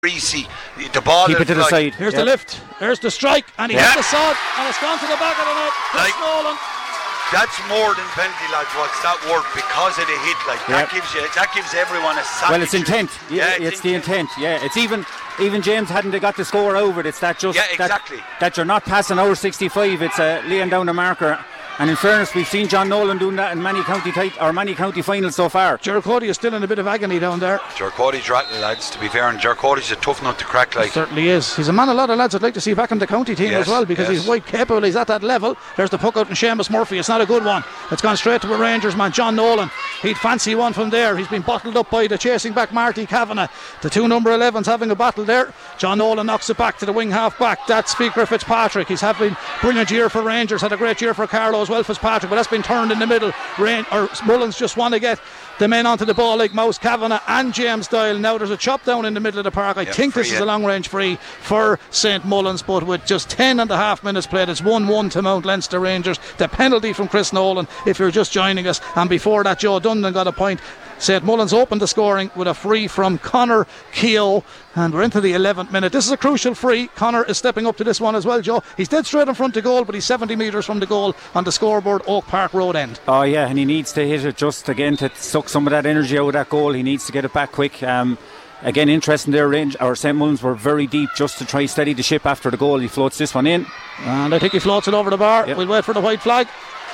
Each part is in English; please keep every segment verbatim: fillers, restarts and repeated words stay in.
Greasy, the ball. Keep it to the like, side. Here's yep. the lift. Here's the strike, and he yeah. hit the sod, and it's gone to the back of the net. Chris like, Nolan. That's more than penalty, lads. What's that word? Because of the hit, like yep. that gives you, that gives everyone a savage. Well, it's intent. Yeah, yeah it's, it's the intent. Yeah, it's even even James hadn't got the score over it. It's that just yeah, exactly. that, that you're not passing over sixty-five. It's uh, laying down the marker. And in fairness, we've seen John Nolan doing that in many county tit- or many county finals so far. Ger Cody is still in a bit of agony down there. Ger Cody's rattling, lads, to be fair, and Ger Cody's a tough nut to crack. Like he certainly is. He's a man a lot of lads I'd like to see back in the county team yes, as well, because yes. he's quite capable. He's at that level. There's the puck out in Seamus Murphy. It's not a good one. It's gone straight to a Rangers man, John Nolan. He'd fancy one from there. He's been bottled up by the chasing back Marty Kavanagh. The two number elevens having a battle there. John Nolan knocks it back to the wing half back. That's Speaker Fitzpatrick. He's having a brilliant year for Rangers. Had a great year for Carlow as well, Fitzpatrick, but that's been turned in the middle. Rain, or Mullins just want to get the men onto the ball like Mouse Kavanagh and James Doyle. Now there's a chop down in the middle of the park. I yep, think free, this yeah. is a long range free for Saint Mullins, but with just ten and a half minutes played, it's one one to Mount Leinster Rangers. The penalty from Chris Nolan, if you're just joining us, and before that Joe Dundon got a point. Saint Mullins opened the scoring with a free from Conor Keogh, and we're into the eleventh minute. This is a crucial free. Conor is stepping up to this one as well, Joe. He's dead straight in front of goal, but he's seventy metres from the goal on the scoreboard, Oak Park Road end. Oh yeah, and he needs to hit it just again to suck some of that energy out of that goal. He needs to get it back quick. Um, again, interesting their range. Our Saint Mullins were very deep just to try steady the ship after the goal. He floats this one in, and I think he floats it over the bar. Yep. We'll wait for the white flag.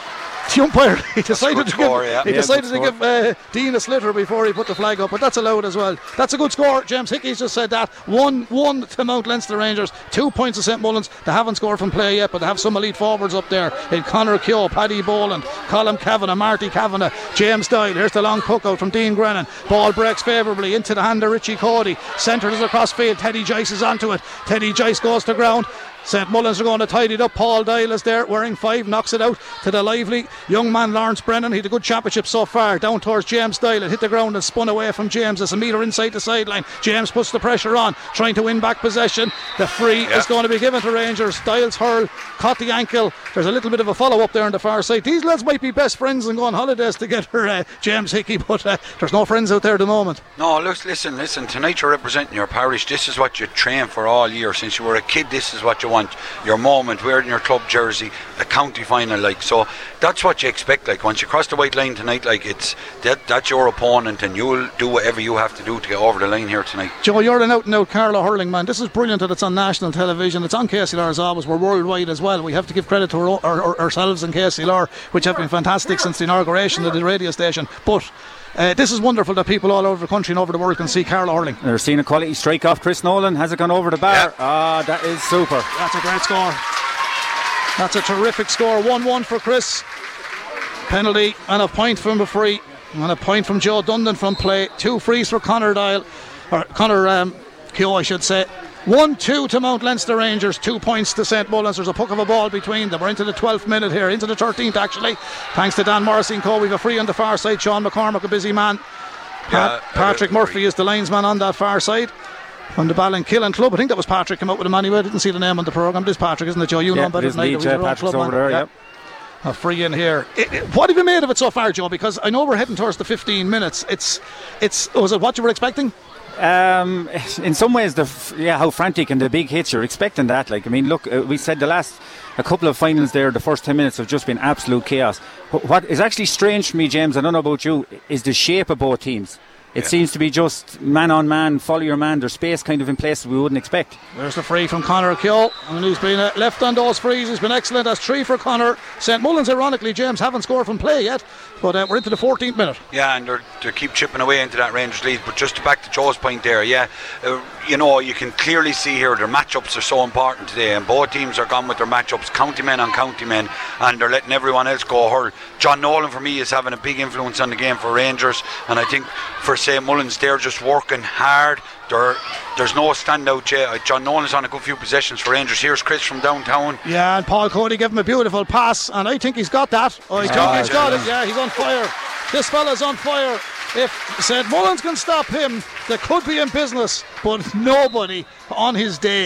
The umpire, he decided to score, give, yeah. he yeah, decided to give uh, Dean a slitter before he put the flag up, but that's allowed as well. That's a good score. James Hickey's just said that. one one to Mount Leinster Rangers. Two points to Saint Mullins. They haven't scored from play yet, but they have some elite forwards up there in Conor Keogh, Paddy Boland, Colin Kavanagh, Marty Kavanagh, James Doyle. Here's the long puck out from Dean Grennan. Ball breaks favourably into the hand of Richie Cody. Centred is across field. Teddy Joyce is onto it. Teddy Joyce goes to ground. Saint Mullins are going to tidy it up. Paul Doyle is there wearing five, knocks it out to the lively young man Lawrence Brennan. He had a good championship so far. Down towards James Doyle. It hit the ground and spun away from James. It's a metre inside the sideline. James puts the pressure on, trying to win back possession. The free yeah. is going to be given to Rangers. Doyle's hurl caught the ankle. There's a little bit of a follow up there on the far side. These lads might be best friends and go on holidays together, uh, James Hickey, but uh, there's no friends out there at the moment. No, look, listen, listen. Tonight you're representing your parish. This is what you train for all year. Since you were a kid, this is what you want. Your moment wearing your club jersey, a county final, like, so that's what you expect. Like, once you cross the white line tonight, like, it's that that's your opponent, and you'll do whatever you have to do to get over the line here tonight. Joe, you're an out and out Carlow hurling man. This is brilliant that it's on national television. It's on K C L R as always. We're worldwide as well. We have to give credit to our, our, our, ourselves and K C L R, which have been fantastic since the inauguration of the radio station. But Uh, this is wonderful that people all over the country and over the world can see Carlow hurling. They're seeing a quality strike off Chris Nolan. Has it gone over the bar? Ah, yeah. That is super. That's a great score. That's a terrific score. one one for Chris. Penalty and a point from a free. And a point from Joe Dundon from play. Two frees for Conor Doyle. Or Conor um, Keogh, I should say. one two to Mount Leinster Rangers, two points to Saint Mullins. There's a puck of a ball between them. We're into the twelfth minute here, into the thirteenth actually. Thanks to Dan Morrissey and co. We've a free on the far side. Sean McCormack, a busy man. Pat, yeah, Patrick Murphy is the linesman on that far side from the Ballinkillen club. I think that was Patrick came up with him anyway. I didn't see the name on the programme. It is Patrick, isn't it, Joe? You yeah, know him better than I do. Uh, Patrick's over there, yeah. Yep. A free in here. It, it, what have you made of it so far, Joe? Because I know we're heading towards the fifteen minutes. It's, it's. Was it what you were expecting? Um, in some ways, the f- yeah, how frantic and the big hits, you're expecting that. Like, I mean, look, uh, we said the last a couple of finals there, the first ten minutes have just been absolute chaos. But what is actually strange for me, James, I don't know about you, is the shape of both teams. It yeah. seems to be just man on man, follow your man. There's space kind of in places we wouldn't expect. There's the free from Conor Keogh, and he's been uh, left on those frees. He's been excellent. That's three for Conor. Saint Mullins, ironically, James, haven't scored from play yet, but uh, we're into the fourteenth minute. Yeah, and they keep chipping away into that Rangers lead. But just back to Joe's point there, yeah, uh, you know, you can clearly see here their matchups are so important today, and both teams are gone with their matchups, county men on county men, and they're letting everyone else go hurl. John Nolan for me is having a big influence on the game for Rangers, and I think for Saint Mullins they're just working hard. There, there's no standout yet. John Nolan's on a good few possessions for Rangers. Here's Chris from downtown. Yeah, and Paul Cody gave him a beautiful pass, and I think he's got that. Oh, I think oh, he's got it. Yeah, he's on fire. This fella's on fire. If Saint Mullins can stop him, they could be in business, but nobody on his day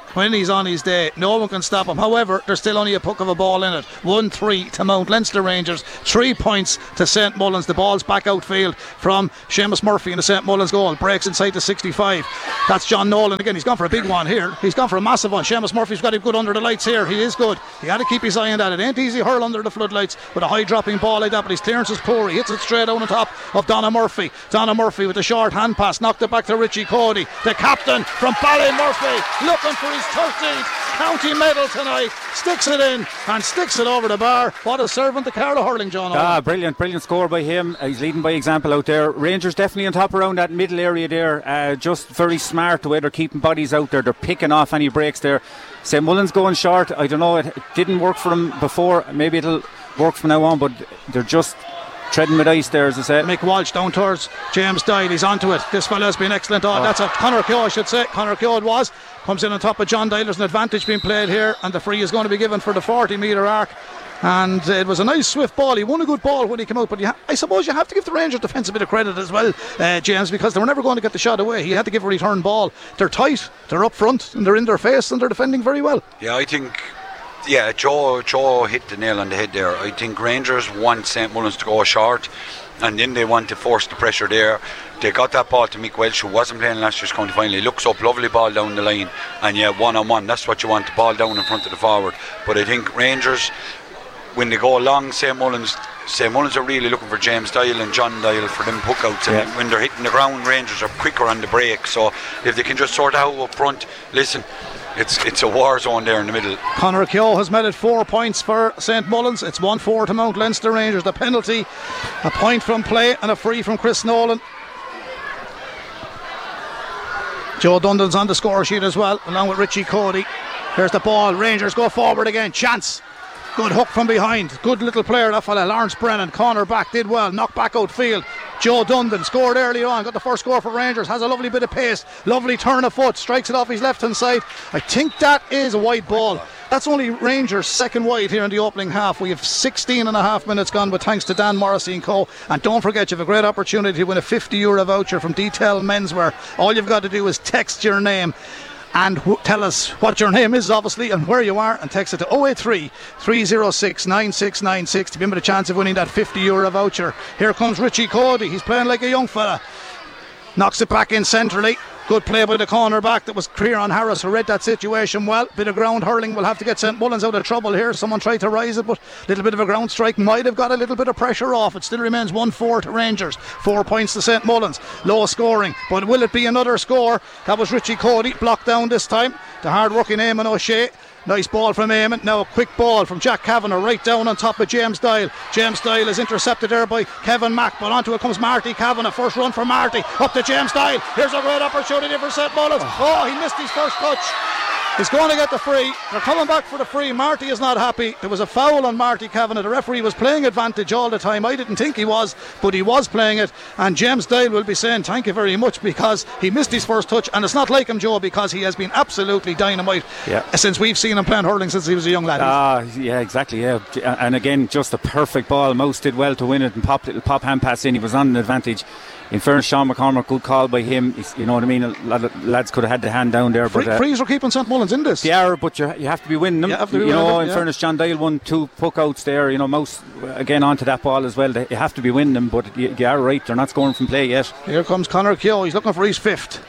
when he's on his day. No one can stop him. However, there's still only a puck of a ball in it. one three to Mount Leinster Rangers. Three points to Saint Mullins. The ball's back outfield from Seamus Murphy in the Saint Mullins goal. Breaks inside to sixty-five. That's John Nolan again. He's gone for a big one here. He's gone for a massive one. Seamus Murphy's got him good under the lights here. He is good. He had to keep his eye on that. It ain't easy hurl under the floodlights with a high dropping ball like that, but his clearance is poor. He hits it straight on the top of Donna Murphy. Donna Murphy with a short hand pass, knocked it back to Richie Cody, the captain from Ballymurphy, looking for his thirteenth county medal tonight. Sticks it in and sticks it over the bar. What a servant to Carlow hurling, John. Ah, brilliant, brilliant score by him. He's leading by example out there. Rangers definitely on top around that middle area there. Uh, just very smart the way they're keeping bodies out there. They're picking off any breaks there. Saint Mullins going short. I don't know, it didn't work for them before. Maybe it'll work from now on, but they're just treading with ice there, as I said. Mick Walsh down towards James Doyle. He's onto it. This fella's been excellent. Oh, oh. That's a Conor Keogh, I should say. Conor Keogh was. Comes in on top of John Doyle. There's an advantage being played here, and the free is going to be given for the forty metre arc. And it was a nice swift ball. He won a good ball when he came out, but you ha- I suppose you have to give the Rangers defence a bit of credit as well, uh, James, because they were never going to get the shot away. He had to give a return ball. They're tight, they're up front, and they're in their face, and they're defending very well. Yeah, I think Yeah, Joe Joe hit the nail on the head there. I think Rangers want Saint Mullins to go short, and then they want to force the pressure there. They got that ball to Mick Welch, who wasn't playing last year's county final. He looks up, lovely ball down the line, and yeah, one on one, that's what you want, the ball down in front of the forward. But I think Rangers, when they go along Saint Mullins, Saint Mullins are really looking for James Doyle and John Doyle for them puck outs, and yeah. when they're hitting the ground, Rangers are quicker on the break. So if they can just sort out up front, listen, It's it's a war zone there in the middle. Conor Keogh has made it four points for Saint Mullins. It's one four to Mount Leinster Rangers. The penalty, a point from play and a free from Chris Nolan. Joe Dundon's on the score sheet as well, along with Richie Cody. Here's the ball. Rangers go forward again. Chance. Good hook from behind. Good little player, that fella. Lawrence Brennan. Corner back, did well. Knocked back outfield. Joe Dundon scored early on. Got the first score for Rangers. Has a lovely bit of pace. Lovely turn of foot. Strikes it off his left hand side. I think that is a wide ball. That's only Rangers' second wide here in the opening half. We have sixteen and a half minutes gone, but thanks to Dan Morrissey and co. And don't forget, you have a great opportunity to win a fifty euro voucher from Detail Menswear. All you've got to do is text your name and w- tell us what your name is, obviously, and where you are, and text it to oh eight three, three oh six, nine six nine six to be a chance of winning that fifty euro voucher. Here comes Richie Cody. He's playing like a young fella. Knocks it back in centrally. Good play by the corner back. That was Kieran Harris, who read that situation well. Bit of ground hurling will have to get Saint Mullins out of trouble here. Someone tried to rise it, but a little bit of a ground strike might have got a little bit of pressure off. It still remains one four to Rangers. Four points to Saint Mullins. Low scoring, but will it be another score? That was Richie Cody, blocked down this time. The hard working Eamon O'Shea. Nice ball from Eamon. Now a quick ball from Jack Kavanagh right down on top of James Doyle. James Doyle is intercepted there by Kevin Mack, but onto it comes Marty Kavanagh. First run for Marty, up to James Doyle. Here's a great opportunity for Saint Mullins. Oh, he missed his first touch. He's going to get the free. They're coming back for the free. Marty is not happy. There was a foul on Marty Kavanagh. The referee was playing advantage all the time. I didn't think he was, but he was playing it. And James Doyle will be saying thank you very much, because he missed his first touch. And it's not like him, Joe, because he has been absolutely dynamite yeah. since we've seen him playing hurling since he was a young lad. Ah, uh, yeah, exactly. Yeah, and again, just a perfect ball. Mouse did well to win it and pop little pop hand pass in. He was on an advantage. In fairness, Sean McCormack, good call by him. He's, you know what I mean? A lot of lads could have had the hand down there. Free, but uh, Frees are keeping Saint Mullins in this. They are, but you, you have to be winning them. You, have to be you know, them, in yeah. fairness, John Doyle won two puck outs there. You know, Mouse again onto that ball as well. They, you have to be winning them, but you, you are right. They're not scoring from play yet. Here comes Conor Keogh. He's looking for his fifth.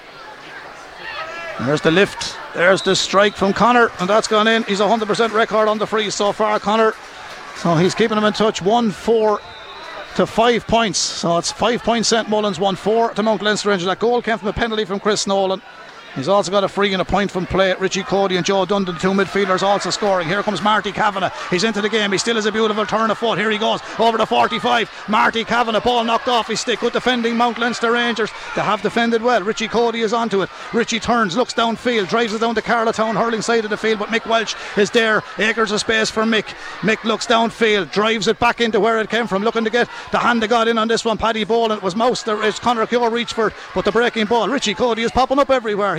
There's the lift. There's the strike from Conor, and that's gone in. He's a one hundred percent record on the freeze so far, Conor. So he's keeping him in touch. one four to five points. So it's five points Saint Mullins, one four to Mount Leinster Rangers. That goal came from a penalty from Chris Nolan. He's also got a free and a point from play. Richie Cody and Joe Dundon, two midfielders, also scoring. Here comes Marty Kavanagh. He's into the game. He still has a beautiful turn of foot. Here he goes over the forty-five. Marty Kavanagh, ball knocked off his stick. Good defending Mount Leinster Rangers. They have defended well. Richie Cody is onto it. Richie turns, looks downfield, drives it down to Carlowtown, hurling side of the field, but Mick Welch is there. Acres of space for Mick. Mick looks downfield, drives it back into where it came from, looking to get the hand that got in on this one. Paddy Boland. It was Mouse. There is Conor Keogh reached for it, but the breaking ball. Richie Cody is popping up everywhere.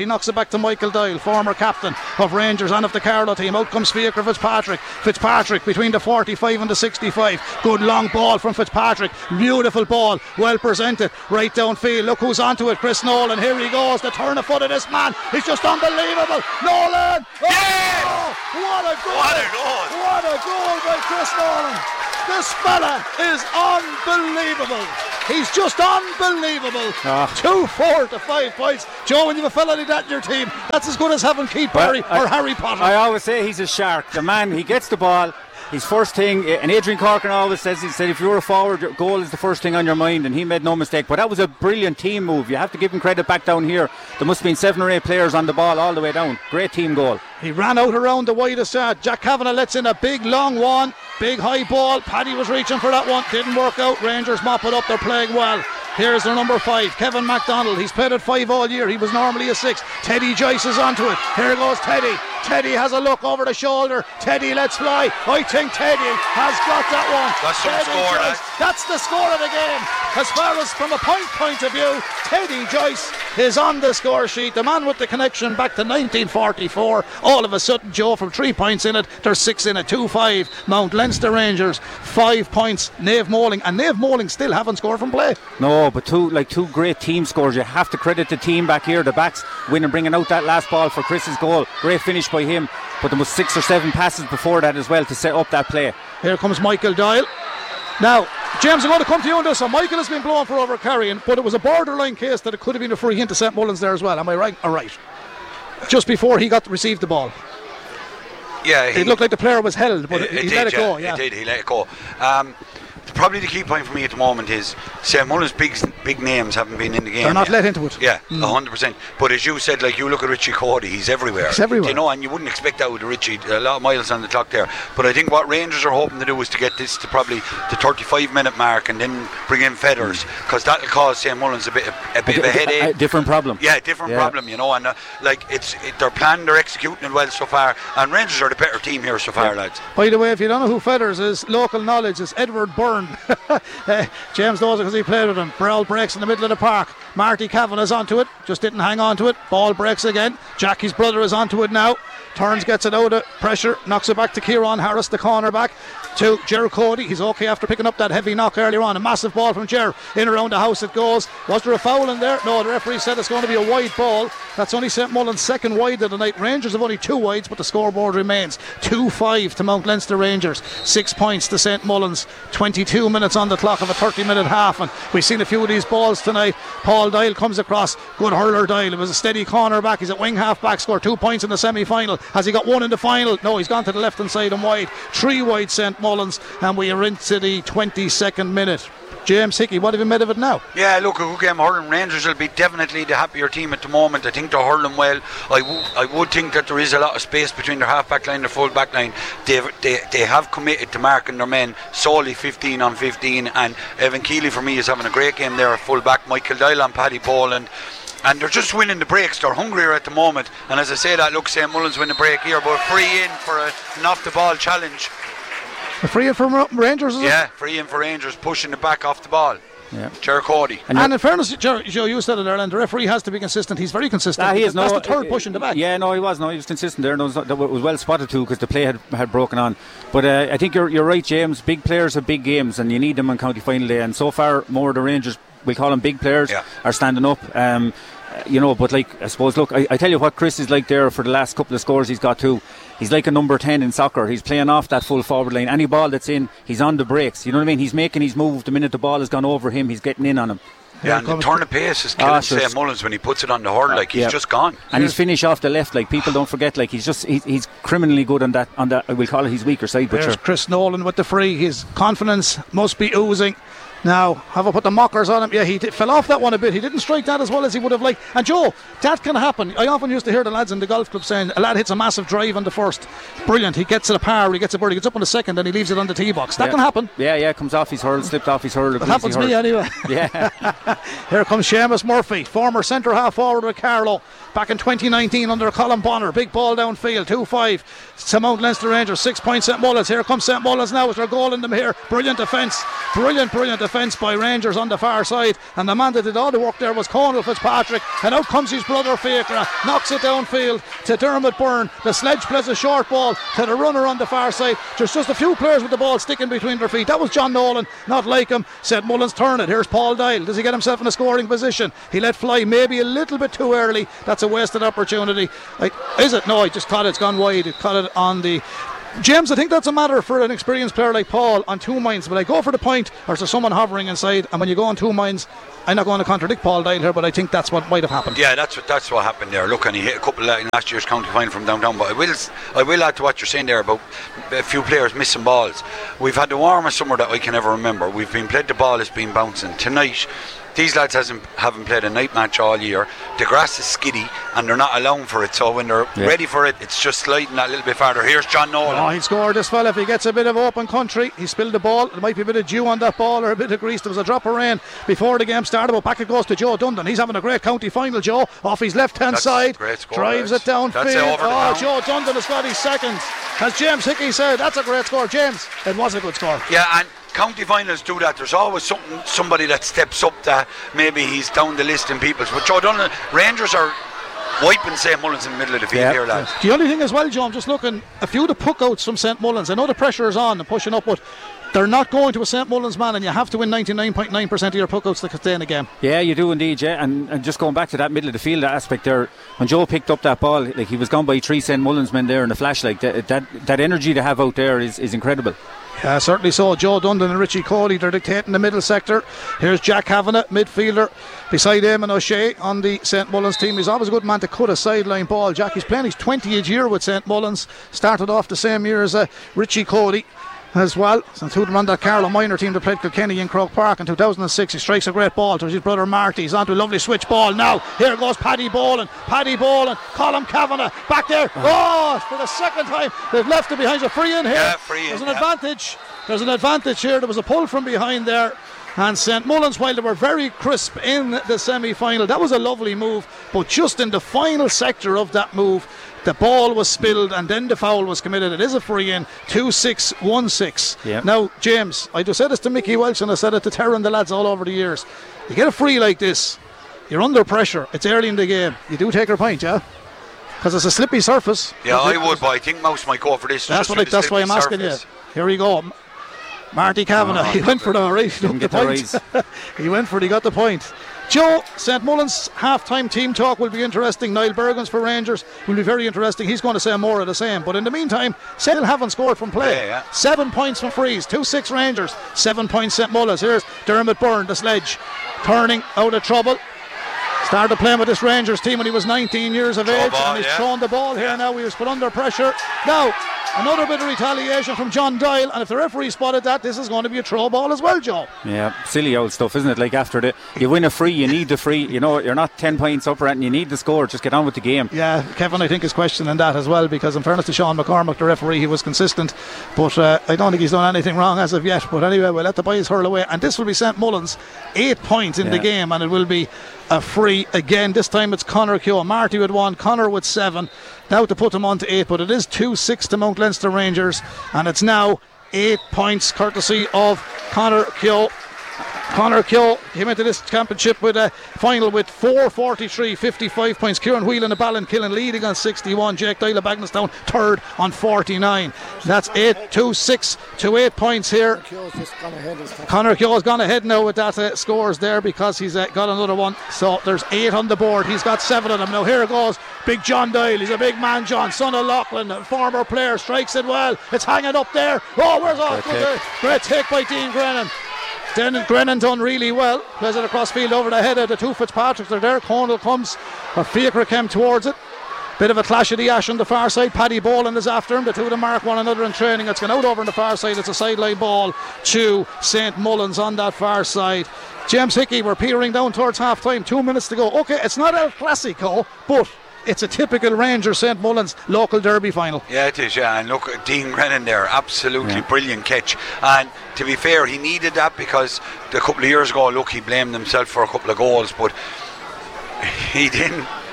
He knocks it back to Michael Doyle, former captain of Rangers and of the Carlow team. Out comes Fiacre Fitzpatrick. Fitzpatrick between the forty-five and the sixty-five. Good long ball from Fitzpatrick. Beautiful ball. Well presented. Right downfield. Look who's onto it. Chris Nolan. Here he goes. The turn of foot of this man. He's just unbelievable. Nolan. Oh, yes! What a goal. What a goal. What a goal by Chris Nolan. This fella is unbelievable. He's just unbelievable. Oh. Two, four to five points. Joe, when you have a fella like that in your team, that's as good as having Keith Barry well, or I, Harry Potter. I always say he's a shark. The man, he gets the ball. His first thing, and Adrian Corkin always says, he said if you're a forward, your goal is the first thing on your mind, and he made no mistake. But that was a brilliant team move. You have to give him credit back down here. There must have been seven or eight players on the ball all the way down. Great team goal. He ran out around the widest side. Jack Kavanagh lets in a big long one. Big high ball. Paddy was reaching for that one. Didn't work out. Rangers mop it up. They're playing well. Here's their number five, Kevin MacDonald. He's played at five all year. He was normally a six. Teddy Joyce is onto it. Here goes Teddy. Teddy has a look over the shoulder. Teddy lets fly. I think Teddy has got that one. That's some Teddy score, Joyce. that. That's the score of the game. As far as from a point point of view, Teddy Joyce is on the score sheet. The man with the connection back to nineteen forty-four. All of a sudden, Joe, from three points in it, there's six in it. two five. Mount Leinster Rangers, five points. Naomh Moling. And Naomh Moling still haven't scored from play. No, but two like two great team scores. You have to credit the team back here. The backs winning, bringing out that last ball for Chris's goal. Great finish by him. But there was six or seven passes before that as well to set up that play. Here comes Michael Doyle. Now, James, I'm going to come to you on this one. Michael has been blown for over carrying, but it was a borderline case that it could have been a free hit to Saint Mullins there as well. Am I right? All right. Just before he got received the ball. Yeah, he, it looked like the player was held, but it, he it let did, it go. Yeah, Yeah, it did. He let it go. Um, probably the key point for me at the moment is Saint Mullins' big big names haven't been in the game. They're not yet. let into it. Yeah, mm. one hundred percent. But as you said, like you look at Richie Cody, he's everywhere. He's everywhere. You know, and you wouldn't expect that with Richie. A lot of miles on the clock there. But I think what Rangers are hoping to do is to get this to probably the thirty-five minute mark and then bring in Feathers, because that'll cause Saint Mullins a bit of, a bit a, of a headache. A, a different problem. Yeah, different yeah. problem. You know, and uh, like it's it, they're planning, they're executing it well so far, and Rangers are the better team here so far, yeah. lads. By the way, if you don't know who Feathers is, local knowledge is Edward Byrne. uh, James knows it because he played with him. Ball breaks in the middle of the park. Marty Kavanagh's onto it, just didn't hang on to it. Ball breaks again. Jackie's brother is onto it now. Turns, gets it out of pressure, knocks it back to Kieran Harris, the cornerback, to Ger Cody. He's okay after picking up that heavy knock earlier on. A massive ball from Ger. In around the house it goes. Was there a foul in there? No, the referee said it's going to be a wide ball. That's only Saint Mullins' second wide of the night. Rangers have only two wides, but the scoreboard remains two five to Mount Leinster Rangers. Six points to Saint Mullins. twenty-two minutes on the clock of a thirty minute half, and we've seen a few of these balls tonight. Paul Doyle comes across. Good hurler Doyle. It was a steady corner back. He's at wing half back. Scored two points in the semi-final. Has he got one in the final? No, he's gone to the left hand side and wide. Three wide Saint Mullins, and we are into the twenty-second minute. James Hickey, what have you made of it now? Yeah, look, a good game hurling. Rangers will be definitely the happier team at the moment. I think they're hurling well. I, w- I would think that there is a lot of space between their half back line and their full back line. They've, they they have committed to marking their men solely fifteen on fifteen, and Evan Keeley for me is having a great game there at full back. Michael Doyle and Paddy Boland. And they're just winning the breaks. They're hungrier at the moment. And as I say that, look, Saint Mullins win the break here, but free in for a, an off the ball challenge. A free in for Rangers, is Yeah, it? free in for Rangers, pushing it back off the ball. Yeah. Ger Cody. And, and in fairness, Joe, you said it earlier, the referee has to be consistent. He's very consistent. Ah, he is, no, that's the third uh, push in the back. Yeah, no, he was. No, he was consistent there. No, it was, that was well spotted too, because the play had, had broken on. But uh, I think you're you're right, James. Big players have big games, and you need them on county final day. And so far, more of the Rangers, we call them big players, yeah. are standing up. Um, you know, but like I suppose, look, I, I tell you what, Chris is like there for the last couple of scores he's got too. He's like a number ten in soccer. He's playing off that full forward line. Any ball that's in, he's on the brakes. You know what I mean? He's making his move. The minute the ball has gone over him, he's getting in on him. Yeah, and the turn of pace is killing oh, Saint Mullins when he puts it on the hurl. Like he's yeah. just gone. And he's finish off the left. Like people don't forget. Like he's just he's, he's criminally good on that. On that, we'll call it his weaker side. But There's sure. Chris Nolan with the free. His confidence must be oozing. Now, have I put the mockers on him? Yeah, he did, fell off that one a bit. He didn't strike that as well as he would have liked. And Joe, that can happen. I often used to hear the lads in the golf club saying a lad hits a massive drive on the first. Brilliant. He gets it a par, he gets a bird, he gets up on the second, and he leaves it on the tee box. That yeah. can happen. Yeah, yeah, comes off his hurl, slipped off his hurl. It happens to me anyway. Yeah. Here comes Seamus Murphy, former centre half forward with Carlow. Back in twenty nineteen under Colin Bonner. Big ball downfield, two five to Mount Leinster Rangers, six points Saint Mullins. Here comes Saint Mullins now with their goal in them here. Brilliant defence. Brilliant, brilliant defence. defence by Rangers on the far side, and the man that did all the work there was Conal Fitzpatrick, and out comes his brother Fiacre, knocks it downfield to Dermot Byrne. The Sledge plays a short ball to the runner on the far side. There's just a few players with the ball sticking between their feet. That was John Nolan, not like him. Saint Mullins turn it. Here's Paul Dial. Does he get himself in a scoring position? He let fly maybe a little bit too early. That's a wasted opportunity. I, is it? No, I just caught it. It's gone wide. It caught it on the... James, I think that's a matter for an experienced player like Paul on two minds. But I go for the point, or is there someone hovering inside? And when you go on two minds, I'm not going to contradict Paul Dial here, but I think that's what might have happened. Yeah, that's what that's what happened there. Look, and he hit a couple in last year's county final from downtown. But I will, I will add to what you're saying there about a few players missing balls. We've had the warmest summer that I can ever remember. We've been played the ball has been bouncing. Tonight, these lads hasn't, haven't played a night match all year. The grass is skiddy and they're not allowing for it, so when they're yeah. ready for it, it's just sliding that little bit farther. Here's John Nolan. Oh, he'd score this fella if he gets a bit of open country. He spilled the ball. There might be a bit of dew on that ball or a bit of grease. There was a drop of rain before the game started, but back it goes to Joe Dundon. He's having a great county final, Joe, off his left hand side. Score, drives guys. it downfield. Oh, Joe Dundon has got his second. As James Hickey said, that's a great score. James, it was a good score. Yeah, and county finals do that. There's always something, somebody that steps up that maybe he's down the list in people's. But Joe Dundon, Rangers are wiping Saint Mullins in the middle of the field yeah. here, lads. The only thing as well, Joe, I'm just looking, a few of the puck outs from Saint Mullins. I know the pressure is on and pushing up, but they're not going to a Saint Mullins man, and you have to win ninety-nine point nine percent of your puck outs to stay in a game. Yeah, you do indeed, yeah. And, and just going back to that middle of the field aspect there, when Joe picked up that ball, like he was gone by three Saint Mullins men there in the flash. Like that, that, that energy they have out there is, is incredible. Yeah, certainly so. Joe Dundon and Richie Cody, they're dictating the middle sector. Here's Jack Kavanagh, midfielder, beside Eamon O'Shea on the Saint Mullins team. He's always a good man to cut a sideline ball. Jack, he's playing his twentieth year with Saint Mullins. Started off the same year as uh, Richie Cody as well. So two of them on that Carlow minor team that played Kilkenny in Croke Park in two thousand six. He strikes a great ball to his brother Marty. He's onto a lovely switch ball now. Here goes Paddy Boland. Paddy Boland, Colm Kavanagh back there. Oh, for the second time they've left it behind. A free in here. Yeah, free in, There's an yeah. advantage. There's an advantage here. There was a pull from behind there. And Saint Mullins, while they were very crisp in the semi-final, that was a lovely move, but just in the final sector of that move, the ball was spilled and then the foul was committed. It is a free in, two six one six. Yep. Now, James, I just said this to Mickey Welch and I said it to Terry and the lads all over the years. You get a free like this, you're under pressure, it's early in the game, you do take your point, yeah? Because it's a slippy surface. Yeah, I would, but I think Mouse might go for this. That's, what I, that's why I'm asking surface. you. Here we go. Marty Kavanagh, oh, he went for the right, he, the point. he went for it, he got the point. Joe, Saint Mullins half-time team talk will be interesting. Niall Bergens for Rangers will be very interesting. He's going to say more of the same. But in the meantime, Saint haven't scored from play. Yeah, yeah. Seven points from frees, two six Rangers, seven points Saint Mullins. Here's Dermot Byrne, the Sledge, turning out of trouble. Started playing with this Rangers team when he was nineteen years of age, ball, and he's yeah. thrown the ball here now. He was put under pressure. Now, another bit of retaliation from John Dial, and if the referee spotted that, this is going to be a throw ball as well, Joe. Yeah, silly old stuff, isn't it? Like after the you win a free, you need the free. You know, you're not ten points up or anything. You need the score. Just get on with the game. Yeah, Kevin, I think is questioning that as well, because in fairness to Sean McCormack, the referee, he was consistent, but uh, I don't think he's done anything wrong as of yet. But anyway, we'll let the boys hurl away, and this will be Saint Mullins eight points in yeah. the game, and it will be a free again. This time it's Conor Keogh. Marty with one, Conor with seven. Now to put him on to eight, but it is two six to Mount Leinster Rangers, and it's now eight points courtesy of Conor Keogh. Conor Keogh came into this championship with a final with four forty-three, fifty-five points. Kieran Whelan and Ballinkillen leading on sixty-one. Jake Doyle of Bagenalstown third on forty-nine. That's eight, two, six to eight points here. Conor Keogh has gone ahead now with that uh, scores there because he's uh, got another one. So there's eight on the board. He's got seven of them. Now here goes big John Doyle. He's a big man, John, son of Lachlan, a former player, strikes it well. It's hanging up there. Oh, where's all? Great, uh, great take by Dean Grennan. Then Grennan done really well. Plays it across field over the head of the two Fitzpatricks. They're there. Conal comes. Or Fiacre came towards it. Bit of a clash of the ash on the far side. Paddy Boland is after him. The two of them mark one another in training. It's gone out over on the far side. It's a sideline ball to Saint Mullins on that far side. James Hickey, we're peering down towards half time. Two minutes to go. Okay, it's not El Clasico, but it's a typical Rangers Saint Mullins local derby final. Yeah, it is, yeah. And look at Dean Grennan there, absolutely yeah. brilliant catch. And to be fair, he needed that because a couple of years ago, look, he blamed himself for a couple of goals, but he didn't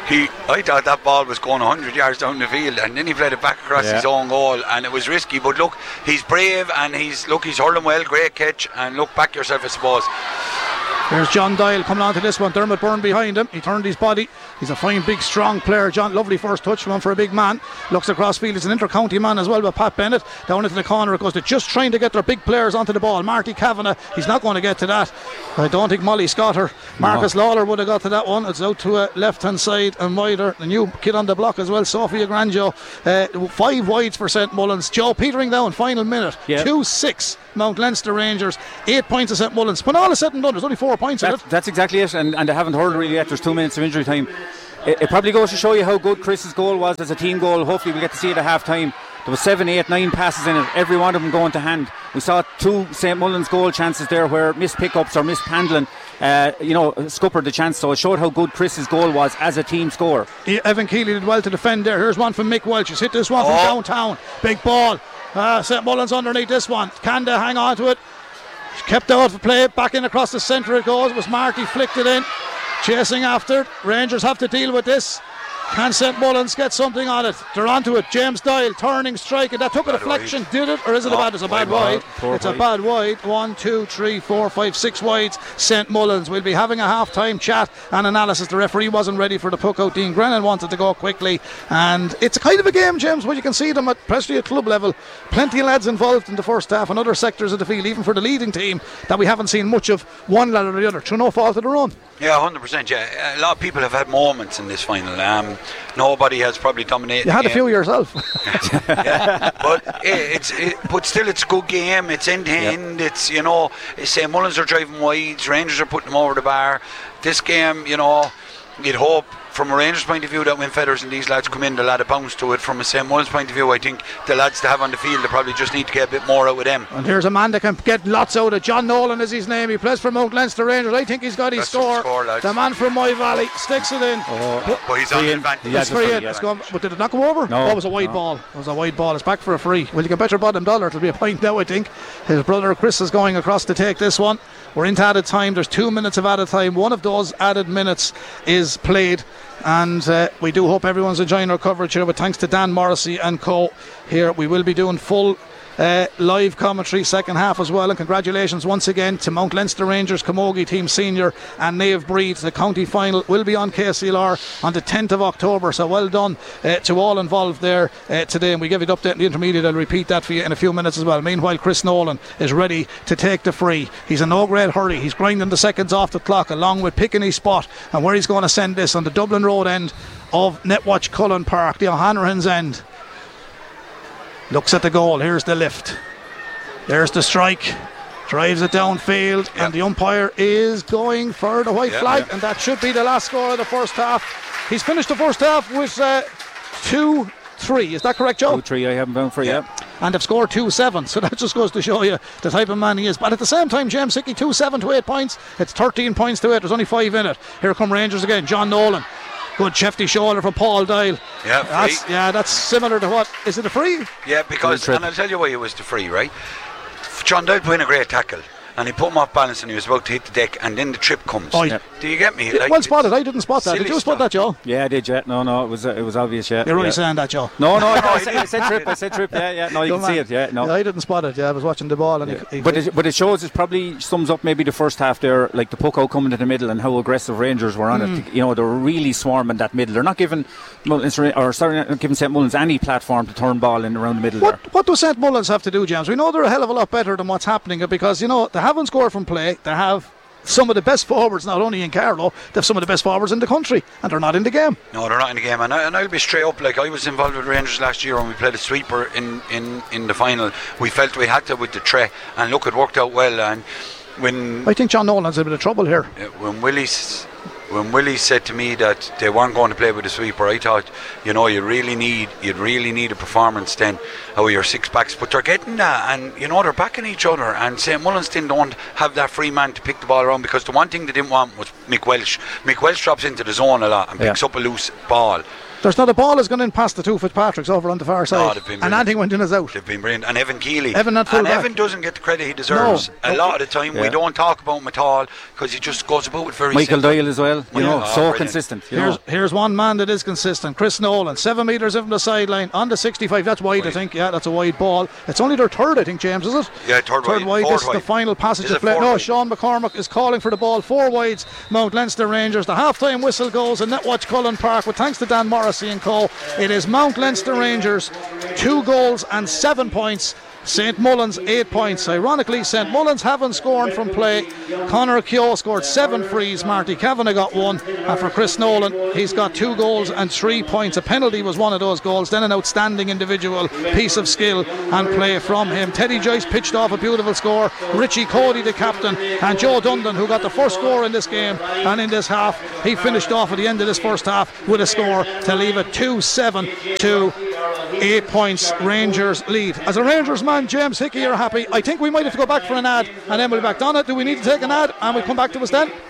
he, I thought that ball was going one hundred yards down the field, and then he played it back across yeah. his own goal, and it was risky. But look, he's brave, and he's look, he's hurling well. Great catch, and look, back yourself, I suppose. There's John Doyle coming on to this one. Dermot Byrne behind him. He turned his body. He's a fine, big, strong player. John, lovely first touch from him for a big man. Looks across field. He's an inter-county man as well with Pat Bennett. Down into the corner it goes. They're just trying to get their big players onto the ball. Marty Kavanagh, he's not going to get to that. I don't think Molly Scott or Marcus no. Lawler would have got to that one. It's out to a left-hand side and wider. The new kid on the block as well, Sophia Granjo. Uh, five wides for Saint Mullins. Joe petering down, final minute. Yep. two six. Mount Leinster Rangers, eight points of Saint Mullins. When all is said and done, there's only four points that's, in it. That's exactly it, and, and they haven't hurled really yet. There's two minutes of injury time. It, it probably goes to show you how good Chris's goal was as a team goal. Hopefully we'll get to see it at half time. There was seven, eight, nine passes in it, every one of them going to hand. We saw two Saint Mullins goal chances there where missed pickups or missed handling uh, you know, scuppered the chance, so it showed how good Chris's goal was as a team score. Yeah, Evan Keeley did well to defend there. Here's one from Mick Welch. He's hit this one oh. from downtown. Big ball. Uh, Saint Mullins underneath this one. Can they hang on to it? Kept out of play, back in across the centre it goes. It was Marty flicked it in, chasing after it. Rangers have to deal with this. Can Saint Mullins get something on it? They're onto it. James Doyle turning, striking. That took a deflection, wide. Did it? Or is it no, a bad? It's a bad wide. wide. It's wide. a bad wide. One, two, three, four, five, six wides. Saint Mullins. We'll be having a half-time chat and analysis. The referee wasn't ready for the puck out. Dean Grennan wanted to go quickly, and it's a kind of a game, James, where you can see them at especially at club level. Plenty of lads involved in the first half and other sectors of the field, even for the leading team, that we haven't seen much of one lad or the other, through no fault of their own. Yeah, one hundred percent. Yeah, a lot of people have had moments in this final. Um, nobody has probably dominated. You had the a few yourself. yeah, but it's it, but still, it's a good game. It's end to end. It's you know, Saint Mullins are driving wides. Rangers are putting them over the bar. This game, you know, you'd hope from a Rangers point of view that when Feathers and these lads come in, they'll add a bounce to it. From a Saint Mullins point of view, I think the lads to have on the field, they probably just need to get a bit more out with them. And here's a man that can get lots out of. John Nolan is his name. He plays for Mount Leinster Rangers. I think he's got his score. score the man from My Valley sticks it in. Oh, but, but he's on the advantage. It's free in. It's gone, but did it not go over? No. Oh, it was a wide no. ball. It was a wide ball. It's back for a free. Well, you can bet your bottom dollar it'll be a point now, I think. His brother Chris is going across to take this one. We're into added time. There's two minutes of added time. One of those added minutes is played. And uh, we do hope everyone's enjoying our coverage here, but thanks to Dan Morrissey and co here, we will be doing full uh, live commentary second half as well. And congratulations once again to Mount Leinster Rangers, Camogie Team Senior and Naomh Breed. The county final will be on K C L R on the tenth of October, so well done uh, to all involved there uh, today. And we give you the update in the intermediate. I'll repeat that for you in a few minutes as well. Meanwhile, Chris Nolan is ready to take the free. He's in no great hurry. He's grinding the seconds off the clock along with picking his spot and where he's going to send this on the Dublin Road end of Netwatch Cullen Park, the O'Hanrahan's end. Looks at the goal. Here's the lift. There's the strike. Drives it downfield, yep. and the umpire is going for the white yep, flag, yep. and that should be the last score of the first half. He's finished the first half with uh, two three. Is that correct, Joe? two three, I haven't found for you. Yep. And they've scored two seven, so that just goes to show you the type of man he is. But at the same time, James Hickey, two seven to eight points. It's thirteen points to eight. There's only five in it. Here come Rangers again. John Nolan. Good hefty shoulder from Paul Doyle. Yeah, that's, free. Yeah, that's similar to what? Is it a free? Yeah, because, and I'll tell you why it was the free, right? John Doyle put in a great tackle, and he put him off balance, and he was about to hit the deck, and then the trip comes. Oh, yeah. Do you get me? Like, well spotted. I didn't spot that. Did you spot that, Joe? Yeah, I did. Yeah, no, no, it was uh, it was obvious. Yeah, you're really yeah. saying that, Joe? No, no, I, I, said, I said trip. I said trip. Yeah, yeah. No, you Good can man. see it. Yeah, no. Yeah, I didn't spot it. Yeah, I was watching the ball, and yeah. he, he but it, but it shows. It probably sums up maybe the first half there, like the puck out coming to the middle and how aggressive Rangers were on mm. it. You know, they're really swarming that middle. They're not giving Mullins, or sorry, not giving Saint Mullins any platform to turn ball in around the middle. What there. What does Saint Mullins have to do, James? We know they're a hell of a lot better than what's happening because you know they haven't scored from play. They have some of the best forwards, not only in Carlow, they have some of the best forwards in the country, and they're not in the game. No, they're not in the game, and, I, and I'll be straight up. Like I was involved with Rangers last year when we played a sweeper in, in, in the final. We felt we had to with the tray, and look, it worked out well. And when I think John Nolan's in a bit of trouble here. When Willie's When Willie said to me that they weren't going to play with the sweeper, I thought, you know, you really need, you'd really need a performance then out of your six backs. But they're getting that, and you know they're backing each other. And Saint Mullins didn't don't have that free man to pick the ball around because the one thing they didn't want was Mick Welsh. Mick Welsh drops into the zone a lot and picks yeah. up a loose ball. There's not a ball has gone in past the two Fitzpatricks over on the far side. Oh, they've been and anything went in is out. They've been brilliant. And Evan Keeley. Evan, not full and back. Evan doesn't get the credit he deserves. No. A lot of the time yeah. we don't talk about him at all because he just goes about it very Michael simple. Doyle as well, you Yeah. know, Oh, so brilliant. consistent. You Here's, know. here's one man that is consistent. Chris Nolan, seven metres in from the sideline on the sixty-five. That's wide, Wide. I think. Yeah, that's a wide ball. It's only their third, I think, James, is it? Yeah, third wide. wide. Fourth This is the wide. final passage Is of it play. fourth No, wide? Sean McCormack is calling for the ball. Four wides, Mount Leinster Rangers. The half-time whistle goes in Netwatch Cullen Park with thanks to Dan Morrissey and co. It is Mount Leinster Rangers, two goals and seven points. Saint Mullins eight points. Ironically, Saint Mullins haven't scored from play. Conor Keogh scored seven frees. Marty Kavanagh got one, and for Chris Nolan, he's got two goals and three points. A penalty was one of those goals. Then an outstanding individual piece of skill and play from him. Teddy Joyce pitched off a beautiful score. Richie Cody, the captain, and Joe Dundon, who got the first score in this game and in this half, he finished off at the end of this first half with a score to leave it two seven to eight points. Rangers lead. As a Rangers man, James Hickey, you're happy. I think we might have to go back for an ad and then we'll be back on it. Do we need to take an ad and we'll come back to us then?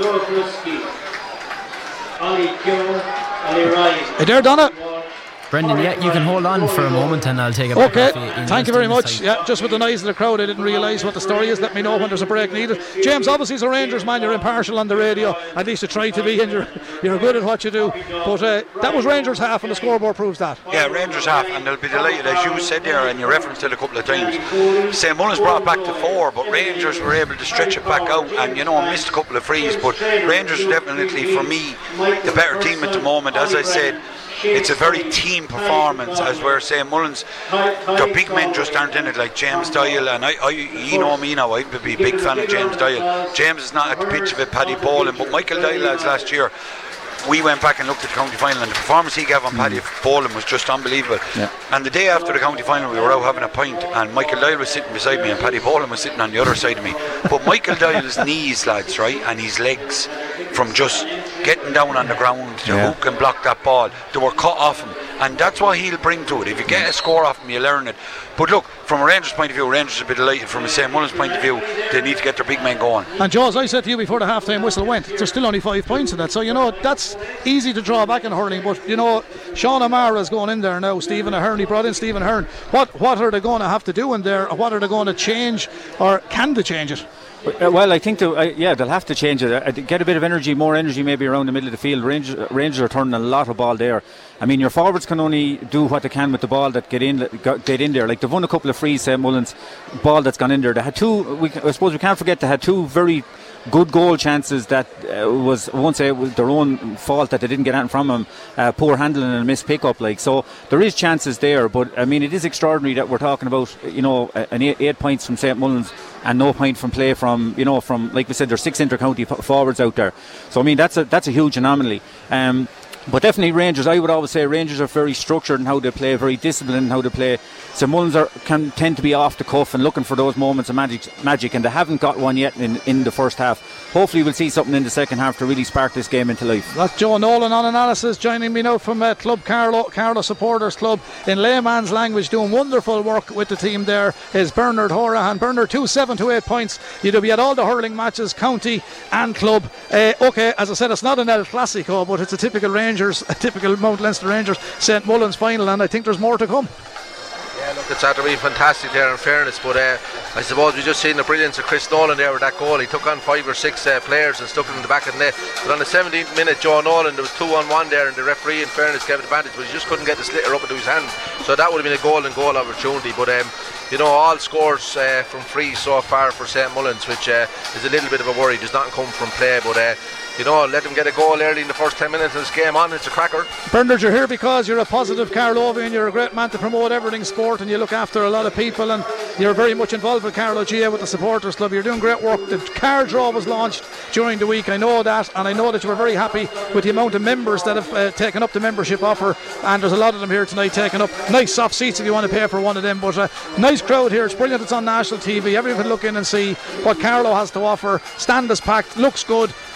Hey there, Donna. Brendan, yeah, you can hold on for a moment and I'll take it back Okay, off you in thank you just very in much. time. Yeah, just with the noise of the crowd, I didn't realise what the story is. Let me know when there's a break needed. James, obviously as a Rangers man, you're impartial on the radio. At least you try to be, and you're you're good at what you do. But uh, that was Rangers half, and the scoreboard proves that. Yeah, Rangers half, and they'll be delighted, as you said there, and you referenced it a couple of times. Saint Mullins brought back to four, but Rangers were able to stretch it back out, and you know, missed a couple of frees. But Rangers are definitely, for me, the better team at the moment. As I said, it's a very team performance, as where Saint Mullins, their big men just aren't in it, like James Doyle, and I, I you know me now, I'd be a big fan of James Doyle. James is not at the pitch of it, Paddy Boland, but Michael Doyle, lads, last year, we went back and looked at the county final, and the performance he gave on Paddy Boland was just unbelievable. Yeah. And the day after the county final, we were out having a pint, and Michael Doyle was sitting beside me, and Paddy Boland was sitting on the other side of me. But Michael Doyle's knees, lads, right, and his legs, from just getting down on the ground to Yeah. hook and block that ball, they were cut off him, and that's what he'll bring to it. If you get a score off him, you learn it. But look, from a Rangers point of view, Rangers will be delighted. From a Saint Mullins point of view, they need to get their big men going. And Joe, as I said to you before the half-time whistle went, there's still only five points in that. So, you know, that's easy to draw back in hurling. But, you know, Sean O'Mara's going in there now. Stephen Ahern, he brought in Stephen Ahern. What, what are they going to have to do in there? Or what are they going to change? Or can they change it? Uh, well, I think, the, uh, yeah, they'll have to change it. Uh, get a bit of energy, more energy maybe around the middle of the field. Rangers, uh, Rangers are turning a lot of ball there. I mean, your forwards can only do what they can with the ball that get in get in there. Like, they've won a couple of frees, Saint Mullins, ball that's gone in there. They had two, we, I suppose we can't forget, they had two very good goal chances that uh, was, I won't say it was their own fault that they didn't get anything from them. Uh, poor handling and a missed pick-up. Like, so there is chances there, but I mean, it is extraordinary that we're talking about, you know, an eight, eight points from Saint Mullins and no point from play from, you know, from, like we said, there's six inter-county forwards out there. So I mean, that's a that's a huge anomaly. Um, But definitely Rangers, I would always say Rangers are very structured in how they play, very disciplined in how they play. St Mullins are, can tend to be off the cuff and looking for those moments of magic, magic and they haven't got one yet in, in the first half. Hopefully we'll see something in the second half to really spark this game into life. That's Joe Nolan on analysis, joining me now from uh, Club Carlow, Carlow Supporters Club. In layman's language, doing wonderful work with the team there is Bernard Horahan. Bernard, two seven to eight points. You'll be at all the hurling matches, county and club. Uh, okay, as I said, it's not an El Clasico, but it's a typical Rangers, a typical Mount Leinster Rangers Saint Mullins final, and I think there's more to come. Yeah, look, it's had to be fantastic there in fairness, but uh, I suppose we just seen the brilliance of Chris Nolan there with that goal. He took on five or six uh, players and stuck them in the back of the net, but on the seventeenth minute, Joe Nolan, there was two on one there and the referee in fairness gave advantage, but he just couldn't get the slitter up into his hand, so that would have been a golden goal opportunity. But um, you know, all scores uh, from free so far for Saint Mullins, which uh, is a little bit of a worry. Does not come from play, but uh, you know, let them get a goal early in the first ten minutes of this game on. It's a cracker. Bernard, you're here because you're a positive Carlovian, you're a great man to promote everything sport, and you look after a lot of people, and you're very much involved with Carlow G A with the supporters club. You're doing great work. The car draw was launched during the week, I know that, and I know that you were very happy with the amount of members that have uh, taken up the membership offer, and there's a lot of them here tonight taking up nice soft seats if you want to pay for one of them. But uh, nice crowd here, it's brilliant, it's on national T V. Everyone can look in and see what Carlow has to offer. Stand is packed, looks good.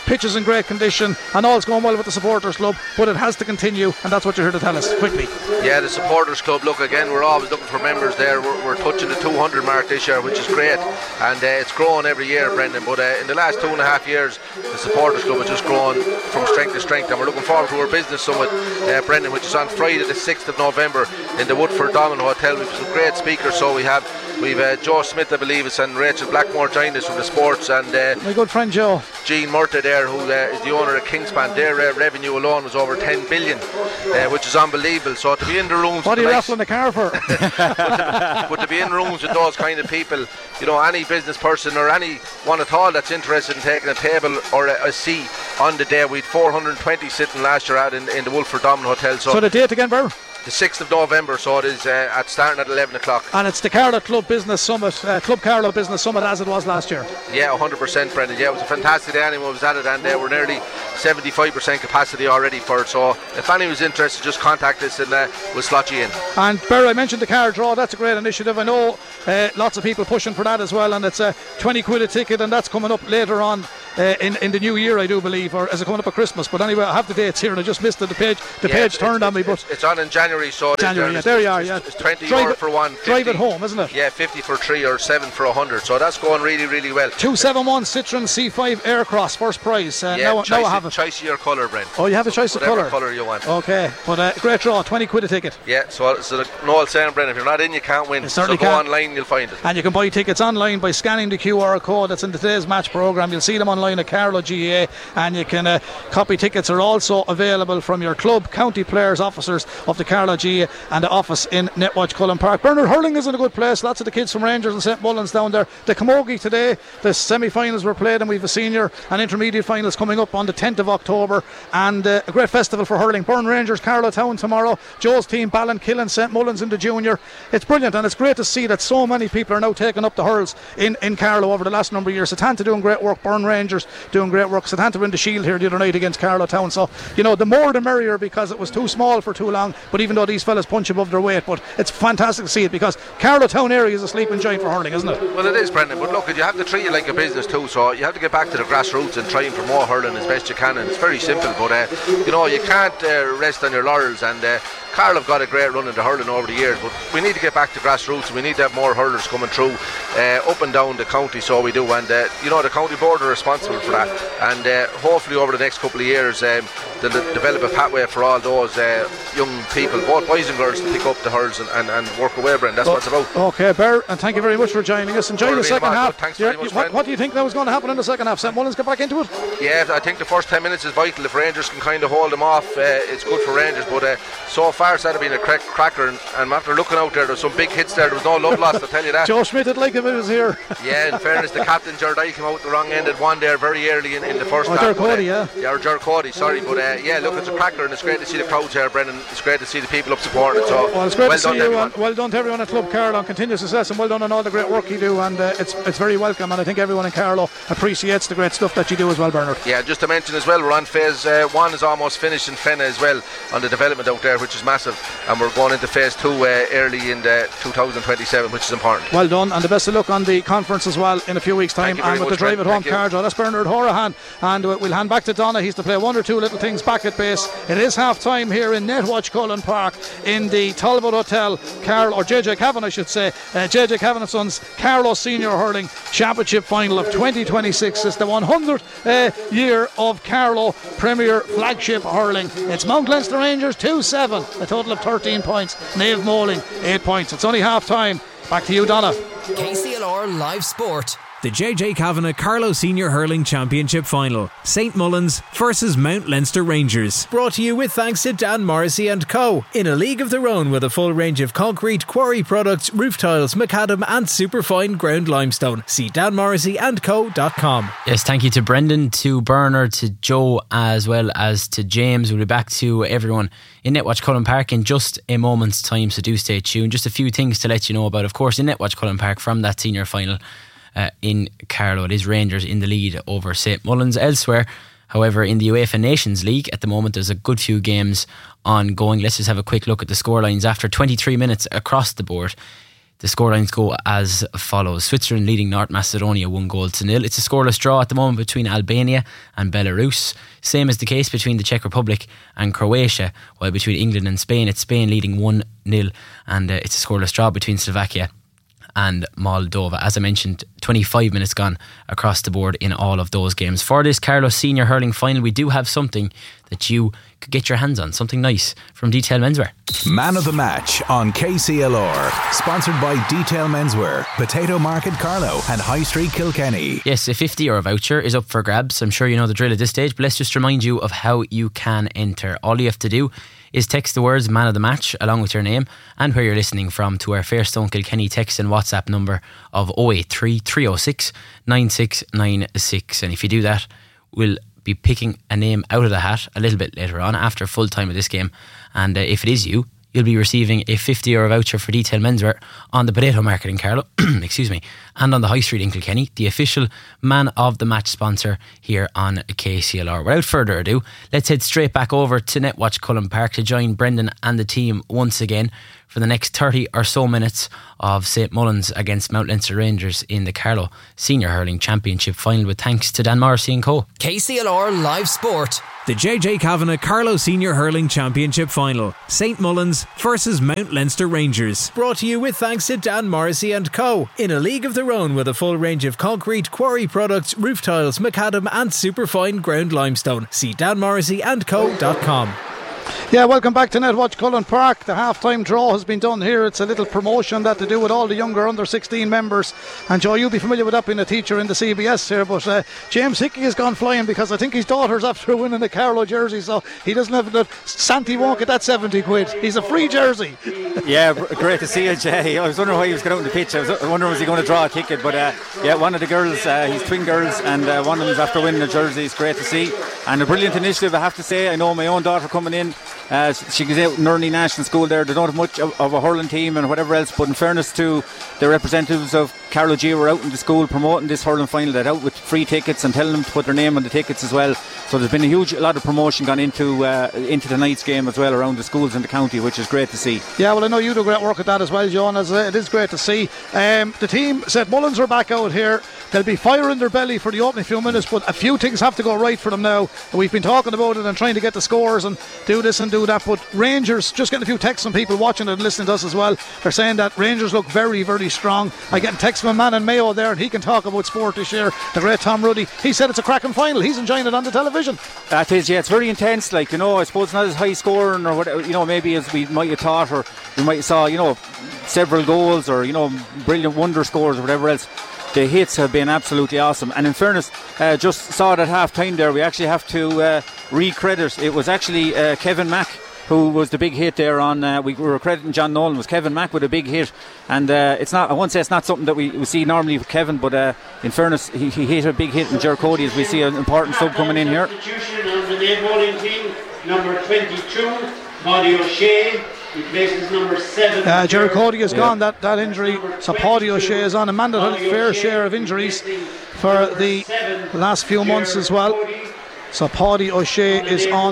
pitch is in great condition, and all's going well with the supporters club, but it has to continue, and that's what you're here to tell us quickly. Yeah, the supporters club, look, again, we're always looking for members there. We're, we're touching the two hundred mark this year, which is great, and uh, it's growing every year, Brendan, but uh, in the last two and a half years the supporters club has just grown from strength to strength, and we're looking forward to our business summit, uh, Brendan, which is on Friday the sixth of November in the Woodford Domino Hotel. We've some great speakers, so we have we've uh, Joe Smith, I believe it's, and Rachel Blackmore joined us from the sports, and uh, my good friend Joe Jean Murta there, who uh, is the owner of Kingspan. Their uh, revenue alone was over ten billion, uh, which is unbelievable. So to be in the rooms, what are you raffling the car for? but, to, but to be in rooms with those kind of people, you know, any business person or anyone at all that's interested in taking a table or a, a seat on the day, we had four hundred twenty sitting last year out in, in the Woodford Domino Hotel. So, so the date again, Bear? The sixth of November, so it is uh, at starting at eleven o'clock. And it's the Carlow Club Business Summit, uh, Club Carlow Business Summit, as it was last year. Yeah, one hundred percent, Brendan. Yeah, it was a fantastic day. Anyone was at it, and uh, we're nearly seventy-five percent capacity already for it. So if anyone was interested, just contact us and uh, we'll slot you in. And Bear, I mentioned the car draw. That's a great initiative. I know uh, lots of people pushing for that as well, and it's a twenty quid a ticket, and that's coming up later on uh, in, in the new year, I do believe, or is it coming up at Christmas? But anyway, I have the dates here and I just missed it. The page the yeah, page turned on me, but it's, it's on in January, so it January, is yeah, there you are, yeah. It's twenty drive euro it, for one, drive it home, isn't it? Yeah, fifty for three or seven for a hundred, so that's going really, really well. two seventy-one Citroen C five Aircross, first prize. Uh, yeah, now, choice, now I have it. Choice of your colour, Brent. Oh, you have a choice Whatever of colour? colour you want. Okay, but uh, great draw, twenty quid a ticket. Yeah, so, so the, no, I'll say, Brent, if you're not in, you can't win. You so certainly go can. online, you'll find it. And you can buy tickets online by scanning the Q R code that's in today's match programme. You'll see them online at Carlow G A A, and you can uh, copy tickets are also available from your club, county players, officers of the Carlow G A A and the office in Netwatch Cullen Park. Bernard, hurling is in a good place. Lots of the kids from Rangers and Saint Mullins down there. The Camogie today, the semi-finals were played, and we've a senior and intermediate finals coming up on the tenth of October, and uh, a great festival for hurling. Burn Rangers, Carlow Town tomorrow, Joe's team Ballinkillen, Saint Mullins in the junior. It's brilliant, and it's great to see that so many people are now taking up the hurls in, in Carlow over the last number of years. Satanta doing great work, Burn Rangers doing great work. Satanta win the shield here the other night against Carlow Town, so you know, the more the merrier, because it was too small for too long. But even though these fellas punch above their weight, but it's fantastic to see it, because Carlow Town area is a sleeping giant for hurling, isn't it? Well, it is, Brendan, but look, you have to treat it like a business too, so you have to get back to the grassroots and try and promote hurling as best you can, and it's very simple, but uh, you know, you can't uh, rest on your laurels, and uh, Carlow have got a great run into hurling over the years, but we need to get back to grassroots, and we need to have more hurlers coming through uh, up and down the county, so we do, and uh, you know, the county board are responsible for that, and uh, hopefully over the next couple of years um, they'll develop a pathway for all those uh, young people, both boys and girls, to pick up the hurls and, and, and work away, Brent. That's oh, what it's about. Okay, Bear, and thank you very much for joining us. Enjoy the second half. Thanks very much, what, what do you think that was going to happen in the second half? Saint Mullins get back into it? Yeah, I think the first ten minutes is vital. If Rangers can kind of hold them off, uh, it's good for Rangers, but uh, so far it's had been a crack, cracker, and, and after looking out there, there's some big hits there. There was no love lost, I'll tell you that. Joe Schmidt would like if it was here. Yeah, in fairness, the captain Jardai came out the wrong end at one there very early in, in the first oh, half. Cody, uh, yeah. Yeah, or Ger Cody, sorry, but uh, yeah, look, it's a cracker, and it's great to see the crowds here, Brendan. It's great to see the people up supporting it. So well, it's great well to done see to you, everyone. and well done to everyone at Club Carlow, and continued success, and well done on all the great work you do, and uh, it's it's very welcome, and I think everyone in Carlow appreciates the great stuff that you do as well, Bernard. Yeah, just to mention as well, we're on phase uh, one is almost finished in Fenna as well on the development out there, which is massive, and we're going into phase two uh, early in the two thousand twenty-seven, which is important. Well done, and the best of luck on the conference as well in a few weeks' time, and with much, the drive Brent. at home card. That's Bernard Horahan, and we'll hand back to Donna. He's to play one or two little things back at base. It is half time here in Netwatch Cullen Park in the Talbot Hotel, Carl or J J Cavan, I should say. uh, J J Cavan and Sons Carlow Senior Hurling Championship Final of twenty twenty-six. It's the one hundredth uh, year of Carlow Premier Flagship Hurling. It's Mount Leinster Rangers two seven, a total of thirteen points. Naomh Moling eight points. It's only half time. Back to you, Donna. K C L R Live Sport. The J J Kavanagh Carlow Senior Hurling Championship Final. Saint Mullins versus Mount Leinster Rangers. Brought to you with thanks to Dan Morrissey and Co. In a league of their own with a full range of concrete, quarry products, roof tiles, macadam and superfine ground limestone. See dan morrissey and co dot com. Yes, thank you to Brendan, to Bernard, to Joe, as well as to James. We'll be back to everyone in Netwatch Cullen Park in just a moment's time, so do stay tuned. Just a few things to let you know about, of course, in Netwatch Cullen Park from that senior final. Uh, in Carlow, it is Rangers in the lead over Saint Mullins. Elsewhere, however, in the UEFA Nations League at the moment, there's a good few games ongoing. Let's just have a quick look at the scorelines after twenty-three minutes across the board. The scorelines go as follows. Switzerland leading North Macedonia one goal to nil. It's a scoreless draw at the moment between Albania and Belarus. Same as the case between the Czech Republic and Croatia, while between England and Spain, it's Spain leading one nil, and uh, it's a scoreless draw between Slovakia and Moldova. As I mentioned, twenty-five minutes gone across the board in all of those games. For this Carlow Senior Hurling Final, we do have something that you could get your hands on, something nice from Detail Menswear. Man of the Match on K C L R, sponsored by Detail Menswear, Potato Market Carlow and High Street Kilkenny. Yes, a fifty euro voucher is up for grabs. I'm sure you know the drill at this stage, but let's just remind you of how you can enter. All you have to do is text the words Man of the Match along with your name and where you're listening from to our Fairstone Kilkenny text and WhatsApp number of oh eight three, three oh six, nine six nine six. And if you do that, we'll be picking a name out of the hat a little bit later on after full time of this game, and uh, if it is you, you'll be receiving a fifty euro voucher for Detail Menswear on the Potato Market in Carlow excuse me, and on the High Street in Kilkenny, the official Man of the Match sponsor here on K C L R. Without further ado, let's head straight back over to Netwatch Cullen Park to join Brendan and the team once again for the next thirty or so minutes of Saint Mullins against Mount Leinster Rangers in the Carlow Senior Hurling Championship Final, with thanks to Dan Morrissey and Co. K C L R Live Sport. The J J Kavanagh Carlow Senior Hurling Championship Final. Saint Mullins versus Mount Leinster Rangers. Brought to you with thanks to Dan Morrissey and Co. In a league of their own with a full range of concrete, quarry products, roof tiles, macadam and superfine ground limestone. See dan morrissey and co dot com. Yeah, welcome back to Netwatch Cullen Park. The half-time draw has been done here. It's a little promotion that to do with all the younger under sixteen members. And Joe, you'll be familiar with that being a teacher in the C B S here, but uh, James Hickey has gone flying because I think his daughter's after winning the Carlow jersey, so he doesn't have that. Santi won't get that seventy quid. He's a free jersey. Yeah, great to see you, Jay. I was wondering why he was going out on the pitch. I was wondering was he going to draw a ticket, but uh, yeah, one of the girls, uh, he's twin girls, and uh, one of them is after winning the jersey. It's great to see, and a brilliant initiative, I have to say. I know my own daughter coming in. Uh, she goes out in Nurney National School there. They don't have much of, of a hurling team and whatever else, but in fairness to the representatives of Carlow G, were out in the school promoting this hurling final. They're out with free tickets and telling them to put their name on the tickets as well. So there's been a huge a lot of promotion gone into uh, into tonight's game as well around the schools in the county, which is great to see. Yeah, well, I know you do great work at that as well, John. As uh, it is great to see. Um, the team said Mullins are back out here. They'll be fire in their belly for the opening few minutes, but a few things have to go right for them now. We've been talking about it and trying to get the scores and do this and do that, but Rangers, just getting a few texts from people watching it and listening to us as well, they're saying that Rangers look very, very strong. I get a text from a man in Mayo there, and he can talk about sport this year, the great Tom Ruddy. He said it's a cracking final. He's enjoying it on the television. That is, yeah, it's very intense, like, you know. I suppose not as high scoring or whatever, you know, maybe as we might have thought, or we might have saw, you know, several goals or, you know, brilliant wonder scores or whatever else. The hits have been absolutely awesome, and in fairness, uh, just saw it at half time there. We actually have to uh, re-credit. It was actually uh, Kevin Mack who was the big hit there on. Uh, we were crediting John Nolan. It was Kevin Mack with a big hit, and uh, it's not. I won't say it's not something that we, we see normally with Kevin, but uh, in fairness, he, he hit a big hit in Ger Cody as we see an important sub coming in here. Substitution on the Nate bowling team, number twenty-two, Paddy O'Shea. Replaces number seven. Uh, Gerry Cody has yeah. gone, that, that injury. So Paddy O'Shea is on. Amanda had a fair share of injuries for the last few months as well. So Paddy O'Shea is on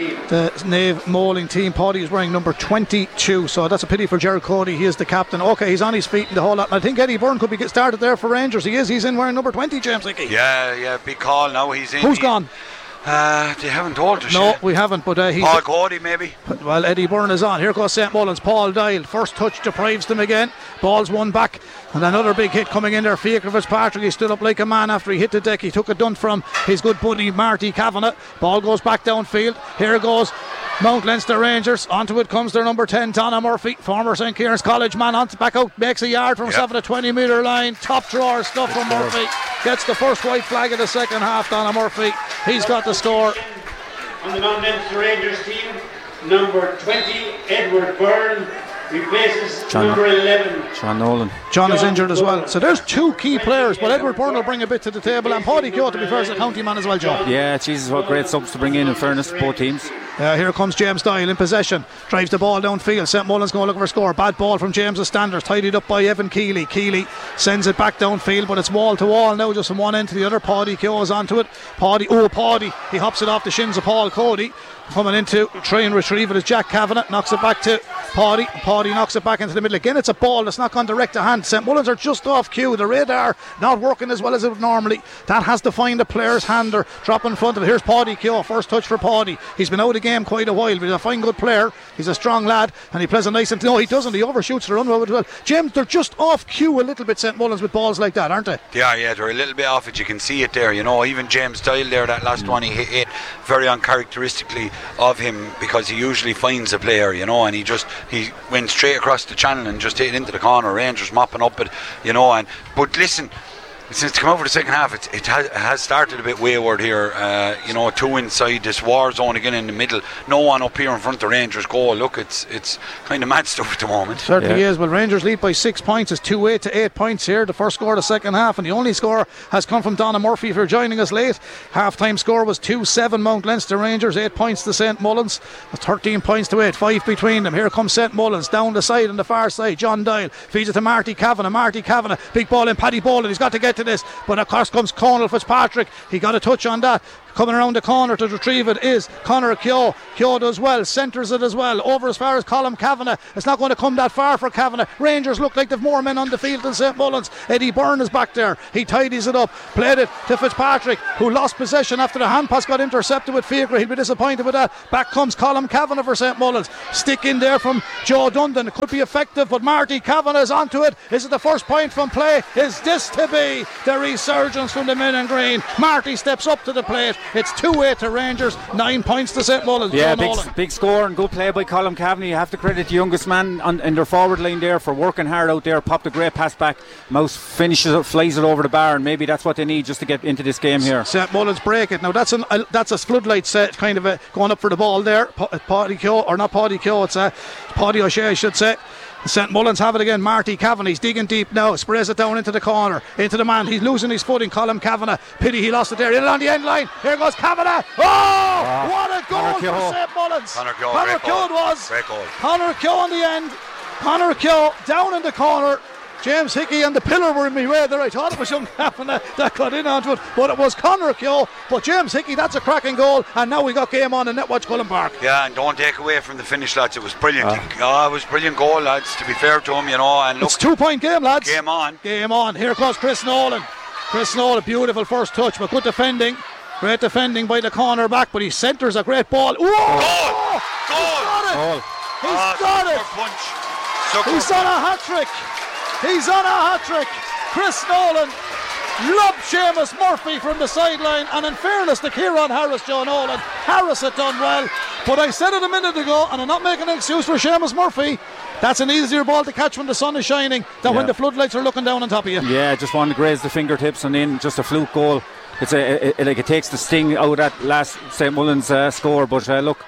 the Nave Moling team. Paddy is wearing number twenty-two, so that's a pity for Gerry Cody. He is the captain. Okay, he's on his feet in the whole lot. And I think Eddie Byrne could be get started there for Rangers. He is. He's in wearing number twenty, James Hickey. Yeah, yeah, big call now. He's in. Who's he, gone? Uh, they haven't told us. No, yet. we haven't, but uh, he's Paul Cody maybe. Well, Eddie Byrne is on. Here goes Saint Mullins. Paul Dial, first touch deprives them again. Ball's one back, and another big hit coming in there. Fiacre Fitzpatrick, he stood up like a man after he hit the deck. He took a done from his good buddy Marty Kavanagh. Ball goes back downfield. Here goes Mount Leinster Rangers. Onto it comes their number ten, Donna Murphy, former Saint Kieran's College man. On to back out, makes a yard from himself yep. at a twenty metre line. Top drawer stuff from Murphy. Gets the first white flag of the second half. Donna Murphy, he's got the score. On the Mount Leinster Rangers team, number twenty, Edward Byrne, replaces John, number eleven, John Nolan. John is injured as well. So there's two key players, but Edward Byrne will bring a bit to the table, and Paddy Keogh, to be fair, is a county man as well, Joe. Yeah, Jesus, what great subs to bring in, in fairness, both teams. Uh, here comes James Dial in possession, drives the ball downfield. Saint Mullins going looking for a score. Bad ball from James's standards, tidied up by Evan Keeley. Keeley sends it back downfield, but it's wall to wall now, just from one end to the other. Paddy Keogh is onto it. Paddy, oh Paddy, he hops it off the shins of Paul Cody. Coming in to try and retrieve it is Jack Kavanagh, knocks it back to Paddy, Paddy knocks it back into the middle again. It's a ball that's not gone direct to hand. St Mullins are just off cue. The radar not working as well as it would normally. That has to find a player's hand or drop in front of it. Here's Paddy Keogh, first touch for Paddy. He's been out of the game quite a while, but he's a fine good player. He's a strong lad and he plays a nice and no he doesn't, he overshoots the run well. James, they're just off cue a little bit, St Mullins, with balls like that, aren't they? They are, yeah, they're a little bit off it. You can see it there, you know. Even James Doyle there, that last mm. one he hit, hit very uncharacteristically of him, because he usually finds a player, you know, and he just he went straight across the channel and just hit it into the corner. Rangers mopping up it, you know. And but listen, since to come over the second half, it, it, has, it has started a bit wayward here. Uh, you know, two inside, this war zone again in the middle. No one up here in front of the Rangers goal. Look, it's it's kind of mad stuff at the moment. Certainly yeah. is. Well, Rangers lead by six points. It's two eight to eight points here. The first score of the second half, and the only score has come from Donna Murphy. If you're joining us late, half-time score was two seven Mount Leinster Rangers, eight points to St Mullins, thirteen points to eight, five between them. Here comes St Mullins down the side on the far side. John Doyle feeds it to Marty Kavanagh. Marty Kavanagh, big ball in. Paddy Boland, he's got to get to this, but of course comes Conal Fitzpatrick. He got a touch on that. Coming around the corner to retrieve it is Conor Keogh. Keogh does well, centres it as well, over as far as Colm Kavanagh. It's not going to come that far for Kavanagh. Rangers look like they've more men on the field than St Mullins. Eddie Byrne is back there. He tidies it up, played it to Fitzpatrick, who lost possession after the hand pass got intercepted with Fiacre. He'll be disappointed with that. Back comes Colm Kavanagh for St Mullins. Stick in there from Joe Dundon. It could be effective, but Marty Kavanagh is onto it. Is it the first point from play? Is this to be the resurgence from the men in green? Marty steps up to the plate. It's two eight to Rangers, nine points to St Mullins. Yeah, big, big score and good play by Colm Kavanagh. You have to credit the youngest man on, in their forward line there for working hard out there. Popped a great pass back. Mouse finishes it, flies it over the bar, and maybe that's what they need just to get into this game here. St Mullins break it. Now that's an uh, that's a floodlight set, kind of a, going up for the ball there. P- Paddy Keogh, or not Paddy Keogh, it's uh, Paddy O'Shea, I should say. St Mullins have it again. Marty Kavanagh, he's digging deep now, sprays it down into the corner, into the man. He's losing his footing. Colm Kavanagh, pity he lost it there. In on the end line, here goes Kavanagh. Oh, wow. What a goal for St Mullins. Conor Keogh, Conor Keogh it was. Great goal. Conor Keogh on the end. Conor Keogh down in the corner. James Hickey and the pillar were in my way there. I thought it was young Kavanagh that got in onto it, but it was Conor Keogh. But James Hickey, that's a cracking goal, and now we got game on in Netwatch Cullen Park. Yeah, and don't take away from the finish, lads. It was brilliant. Oh, oh it was brilliant goal, lads, to be fair to him, you know. And look, it's two point game, lads. Game on. Game on. Here comes Chris Nolan. Chris Nolan, beautiful first touch, but good defending. Great defending by the corner back, but he centres a great ball. Whoa! Goal! Goal! He's got it! He's oh, got it! Punch. Sucker He's on a hat trick! He's on a hat trick. Chris Nolan lobbed Seamus Murphy from the sideline, and in fairness to Kieran Harris, Joe Nolan, Harris had done well, but I said it a minute ago, and I'm not making an excuse for Seamus Murphy. That's an easier ball to catch when the sun is shining than yeah. when the floodlights are looking down on top of you. Yeah, just one to graze the fingertips and in just a fluke goal. It's a it, it, like it takes the sting out of that last St Mullins uh, score. But uh, look,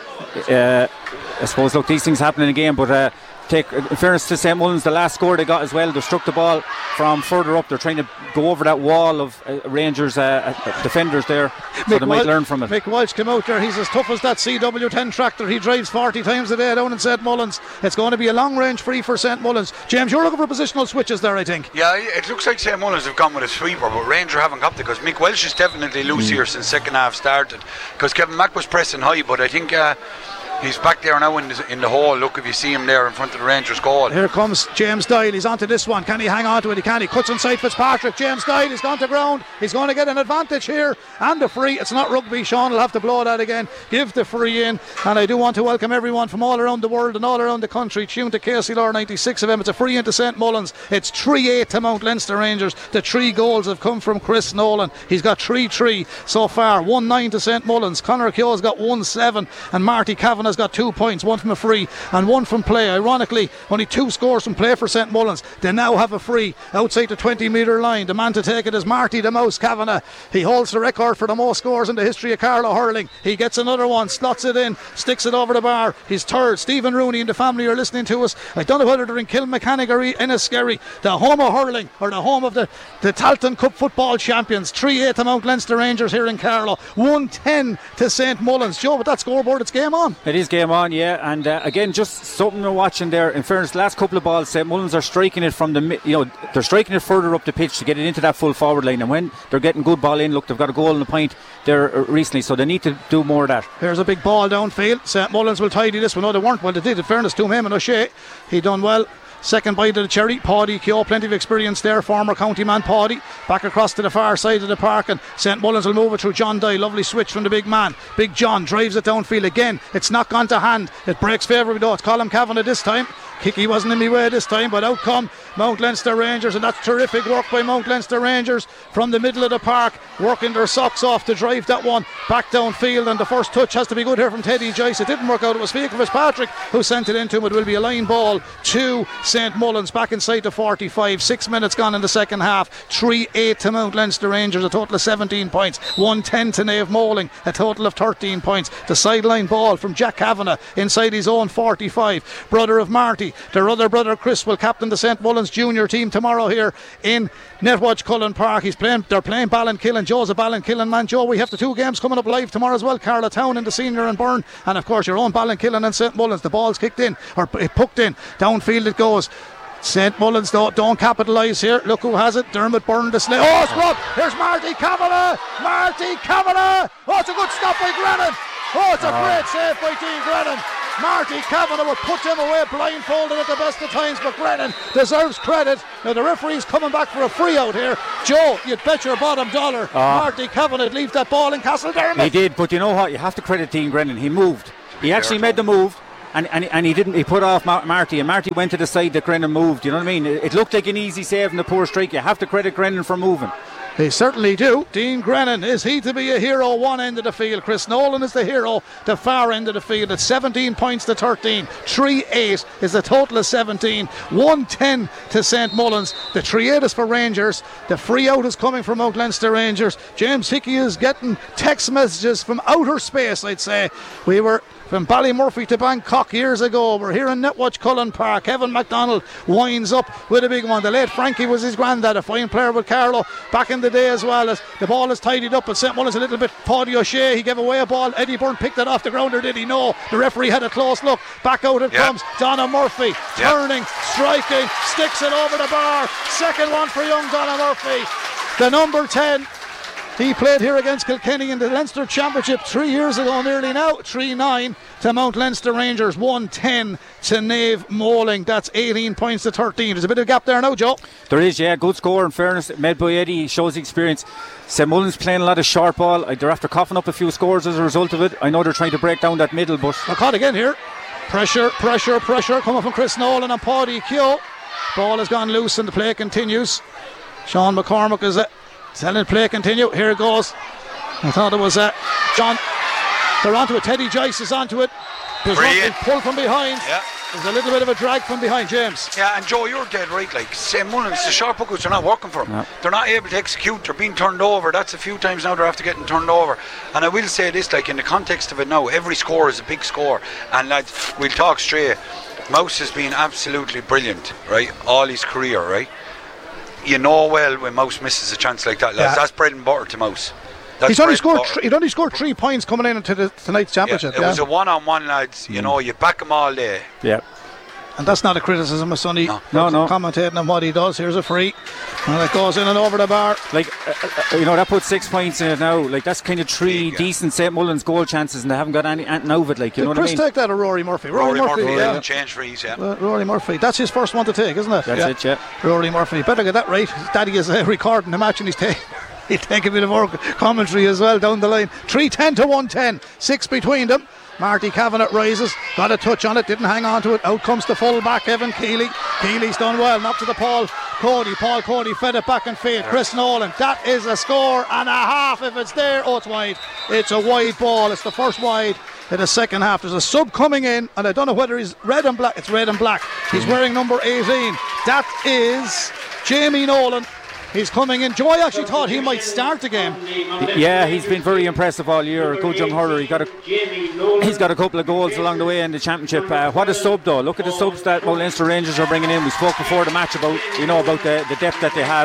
uh, I suppose look these things happen in a game, but. Uh, Take, in fairness to St Mullins, the last score they got as well, they struck the ball from further up. They're trying to go over that wall of uh, Rangers uh, uh, defenders there, so Mick they might Wal- learn from it. Mick Walsh came out there. He's as tough as that C W ten tractor. He drives forty times a day down in St Mullins. It's going to be a long range free for St Mullins. James, you're looking for positional switches there, I think. Yeah, it looks like St Mullins have gone with a sweeper, but Rangers haven't got it, because Mick Welsh is definitely loose mm. here since second half started, because Kevin Mack was pressing high, but I think uh, he's back there now in the, in the hole. Look, if you see him there in front of the Rangers goal. Here comes James Doyle. He's onto this one. Can he hang on to it? He can. He cuts inside Fitzpatrick. James Doyle, he's gone to ground. He's going to get an advantage here. And the free. It's not rugby. Sean will have to blow that again. Give the free in. And I do want to welcome everyone from all around the world and all around the country tuned to K C L R ninety-six of them. It's a free into St Mullins. It's three eight to Mount Leinster Rangers. The three goals have come from Chris Nolan. He's got three three so far. one nine to St Mullins. Conor Keogh's got one seven. And Marty Kavanagh's got two points. One from a free and one from play. Ironically, only two scores from play for St Mullins. They now have a free outside the twenty metre line. The man to take it is Marty the Mouse Kavanagh. He holds the record for the most scores in the history of Carlow hurling. He gets another one, slots it in, sticks it over the bar. He's third. Stephen Rooney and the family are listening to us. I don't know whether they're in Kilmechanic or Enniskerry, the home of hurling, or the home of the, the Talton Cup football champions. three eight to Mount Leinster Rangers here in Carlow. one ten to St Mullins. Joe, with that scoreboard, it's game on. It is game on, yeah. And uh, again, just something we're watching there. In fairness, the last couple of balls, Saint Mullins are striking it from the, you know, they're striking it further up the pitch to get it into that full forward line. And when they're getting good ball in, look, they've got a goal and a point there recently, so they need to do more of that. Here's a big ball downfield. Saint Mullins will tidy this one. No, they weren't. Well, they did. In fairness to him and O'Shea, he done well. Second bite of the cherry, Paddy Keogh, plenty of experience there, former county man Paddy, back across to the far side of the park, and Saint Mullins will move it through John Dye. Lovely switch from the big man. Big John drives it downfield again. It's not gone to hand. It breaks favourably though. It's Colin Kavanagh this time. Kicky wasn't in my way this time, but out come Mount Leinster Rangers, and that's terrific work by Mount Leinster Rangers from the middle of the park, working their socks off to drive that one back downfield. And the first touch has to be good here from Teddy Joyce. It didn't work out. It was Fiacre Fitzpatrick who sent it into him. It will be a line ball to Saint Mullins back inside the forty-five. Six minutes gone in the second half. three eight to Mount Leinster Rangers, a total of seventeen points. one ten to Naomh Moling, a total of thirteen points. The sideline ball from Jack Kavanagh inside his own forty-five. Brother of Marty, their other brother Chris, will captain the Saint Mullins junior team tomorrow here in Netwatch Cullen Park. He's playing, they're playing Ballinkillen. Joe's a Ballinkillen man. Joe, we have the two games coming up live tomorrow as well. Carla Town in the senior and Byrne, and of course your own Ballinkillen and Saint Mullins. The ball's kicked in, or it pucked in, downfield it goes. Saint Mullins don't, don't capitalise here. Look who has it. Dermot Byrne the slay. Oh, it's robbed. Here's Marty Kavanagh. Marty Kavanagh. Oh, it's a good stop by Grennan. Oh, it's a oh. great save by Dean Grennan. Marty Kavanagh will put them away blindfolded at the best of times, but Grennan deserves credit. Now the referee's coming back for a free out here. Joe, you'd bet your bottom dollar oh. Marty Kavanagh leaves that ball in Castledermot. He did, but you know what? You have to credit Dean Grennan. He moved. He actually made the move. And, and and he didn't. He put off Mar- Marty, and Marty went to the side that Grennan moved. You know what I mean? It, it looked like an easy save and a poor strike. You have to credit Grennan for moving. They certainly do. Dean Grennan, is he to be a hero one end of the field? Chris Nolan is the hero the far end of the field. It's seventeen points to thirteen. three eight is the total of seventeen. one ten to Saint Mullins. The three eight is for Rangers. The free out is coming from Mount Leinster Rangers. James Hickey is getting text messages from outer space, I'd say. We were from Ballymurphy to Bangkok years ago. We're here in Netwatch Cullen Park. Kevin MacDonald winds up with a big one. The late Frankie was his granddad, a fine player with Carlo back in the day as well. As the ball is tidied up, but Saint Mullins a little bit. Paddy O'Shea, he gave away a ball. Eddie Byrne picked it off the ground, or did he? No. The referee had a close look. Back out it yep. comes. Donna Murphy turning, yep. striking, sticks it over the bar. Second one for young Donna Murphy. The number ten. He played here against Kilkenny in the Leinster Championship three years ago nearly now. three nine to Mount Leinster Rangers. one ten to Naomh Moling. That's eighteen points to thirteen. There's a bit of gap there now, Joe. There is, yeah. Good score, in fairness. Made by Eddie. Shows experience. Saint Mullins playing a lot of short ball. They're after coughing up a few scores as a result of it. I know they're trying to break down that middle, but... A caught again here. Pressure, pressure, pressure coming from Chris Nolan and Paddy Keogh. Ball has gone loose and the play continues. Sean McCormick is... Uh, Telling play continue. Here it goes. I thought it was uh, John. They're onto it. Teddy Joyce is onto it. There's one pull from behind. Yeah. There's a little bit of a drag from behind, James. Yeah, and Joe, you're dead right. Like Saint Mullins, the sharp hookers are not working for them. Yeah. They're not able to execute. They're being turned over. That's a few times now they're after getting turned over. And I will say this, like in the context of it now, every score is a big score. And lads, we'll talk straight. Mouse has been absolutely brilliant, right? All his career, right? You know well when Mouse misses a chance like that, lads. Yeah. That's bread and butter to Mouse. That's he's only scored. Th- he'd only scored three points coming into the tonight's championship. Yeah, it yeah. was a one-on-one, lads. You mm. know, you back him all day. Yeah. And that's not a criticism of Sonny. No, no, no. Commentating on what he does. Here's a free, and it goes in and over the bar. Like uh, uh, you know, that puts six points in it now. Like that's kind of three yeah. decent Saint Mullins goal chances, and they haven't got any anything out of it. Like you Did know Chris what I mean? Take that or Rory Murphy. Rory, Rory Murphy, Murphy yeah. yeah. Change freeze, yeah. Uh, Rory Murphy. That's his first one to take, isn't it? That's yeah. it, yeah. Rory Murphy. Better get that right. His daddy is uh, recording the match, and he's taking. He'll take a bit of more commentary as well down the line. three ten to one ten. Six between them. Marty Kavanagh rises, got a touch on it, didn't hang on to it. Out comes the full back, Evan Keeley. Keeley's done well, knocked to the Paul Cody. Paul Cody fed it back and failed. Chris Nolan, that is a score and a half if it's there. Oh, it's wide. It's a wide ball. It's the first wide in the second half. There's a sub coming in, and I don't know whether he's red and black. It's red and black. He's wearing number eighteen. That is Jamie Nolan. He's coming in. Joy actually thought he might start the game. Yeah, he's been very impressive all year. A good young hurler. He got a, he's got a couple of goals along the way in the championship. Uh, what a sub though! Look at the subs that Mount Leinster Rangers are bringing in. We spoke before the match about you know about the, the depth that they have.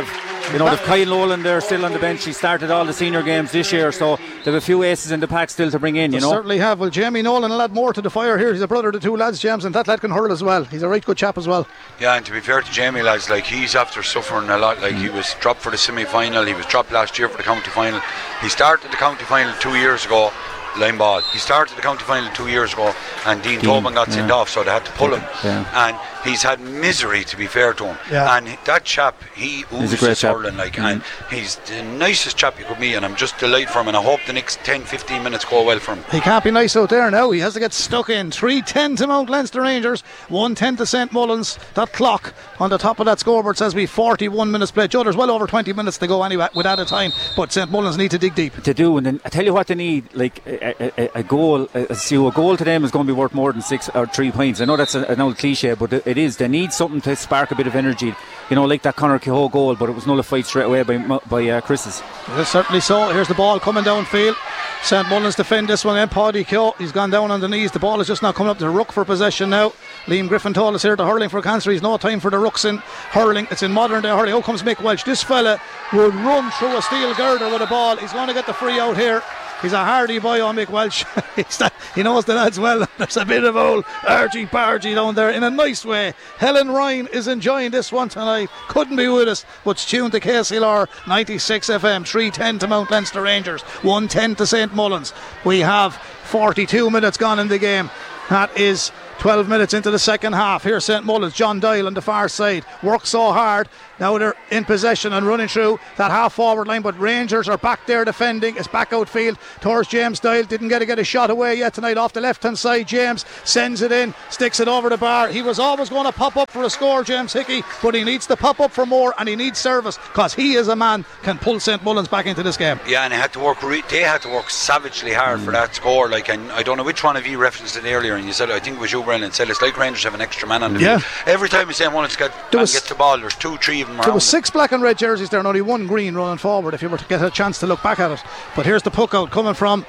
You know, they've Kyle Nolan there still on the bench. He started all the senior games this year, so they've a few aces in the pack still to bring in, you they know. certainly have. Well, Jamie Nolan will add more to the fire here. He's a brother to two lads, James, and that lad can hurl as well. He's a right good chap as well. Yeah, and to be fair to Jamie, lads, like he's after suffering a lot. Like mm. he was dropped for the semi-final, he was dropped last year for the county final. He started the county final two years ago. Line ball. He started the county final two years ago, and Dean, Dean Tobin got yeah. sent off, so they had to pull him. Yeah. And he's had misery, to be fair to him. Yeah. And that chap, he oozes hurling, like, mm-hmm. and he's the nicest chap you could meet, and I'm just delighted for him. And I hope the next ten fifteen minutes go well for him. He can't be nice out there now. He has to get stuck in. three ten to Mount Leinster Rangers, one ten to Saint Mullins. That clock on the top of that scoreboard says we forty-one minutes played. Joe, there's well over twenty minutes to go anyway with added time, but Saint Mullins need to dig deep. To do, and then I tell you what they need, like a, a, a goal. A, see, a goal to them is going to be worth more than six or three points. I know that's a, an old cliche, but it is. They need something to spark a bit of energy. You know, like that Conor Kehoe goal, but it was nullified straight away by by uh, Chris's. Yes, certainly so. Here's the ball coming downfield. Saint Mullins defend this one. And Paddy Kehoe, he's gone down on the knees. The ball is just not coming up to Rook for possession now. Liam Griffin told us here the hurling for cancer. He's no time for the Rooks in hurling. It's in modern day hurling. Out comes Mick Welch. This fella would run through a steel girder with a ball. He's going to get the free out here. He's a hardy boy on Mick Welch. He's that, he knows the lads well. There's a bit of old argy bargy down there in a nice way. Helen Ryan is enjoying this one tonight. Couldn't be with us, but it's tuned to K C L R ninety-six F M. three ten to Mount Leinster Rangers, one ten to Saint Mullins. We have forty-two minutes gone in the game. That is twelve minutes into the second half. Here's Saint Mullins. John Doyle on the far side. Worked so hard. Now they're in possession and running through that half forward line, but Rangers are back there defending. It's back outfield towards James Doyle. Didn't get to get a shot away yet tonight off the left hand side. James sends it in, sticks it over the bar. He was always going to pop up for a score, James Hickey, but he needs to pop up for more, and he needs service, because he is a man can pull Saint Mullins back into this game. Yeah, and they had to work re- they had to work savagely hard mm. for that score. Like, and I don't know which one of you referenced it earlier, and you said, I think it was you, Brennan, said it's like Rangers have an extra man on the yeah. field. Every time you say Mullins get, gets the ball, there's two, three of them around. There was six black and red jerseys there and only one green running forward if you were to get a chance to look back at it. But here's the puck out coming from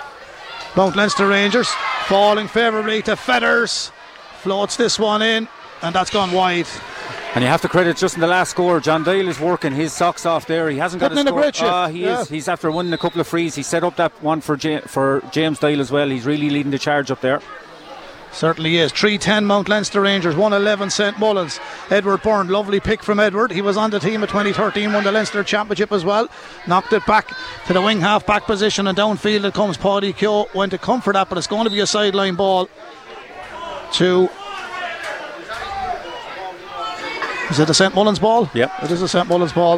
Mount Leinster Rangers, falling favourably to Feathers. Floats this one in, and that's gone wide. And you have to credit just in the last score, John Doyle is working his socks off there. He hasn't got Putting a score. score. Uh, he yeah. is. He's after winning a couple of frees. He set up that one for J- for James Doyle as well. He's really leading the charge up there. Certainly is. three ten Mount Leinster Rangers, one eleven Saint Mullins. Edward Byrne, lovely pick from Edward. He was on the team at twenty thirteen, won the Leinster Championship as well. Knocked it back to the wing half back position, and downfield it comes. Paddy Kehoe went to come for that, but it's going to be a sideline ball to... Is it a Saint Mullins ball? Yep. It is a Saint Mullins ball.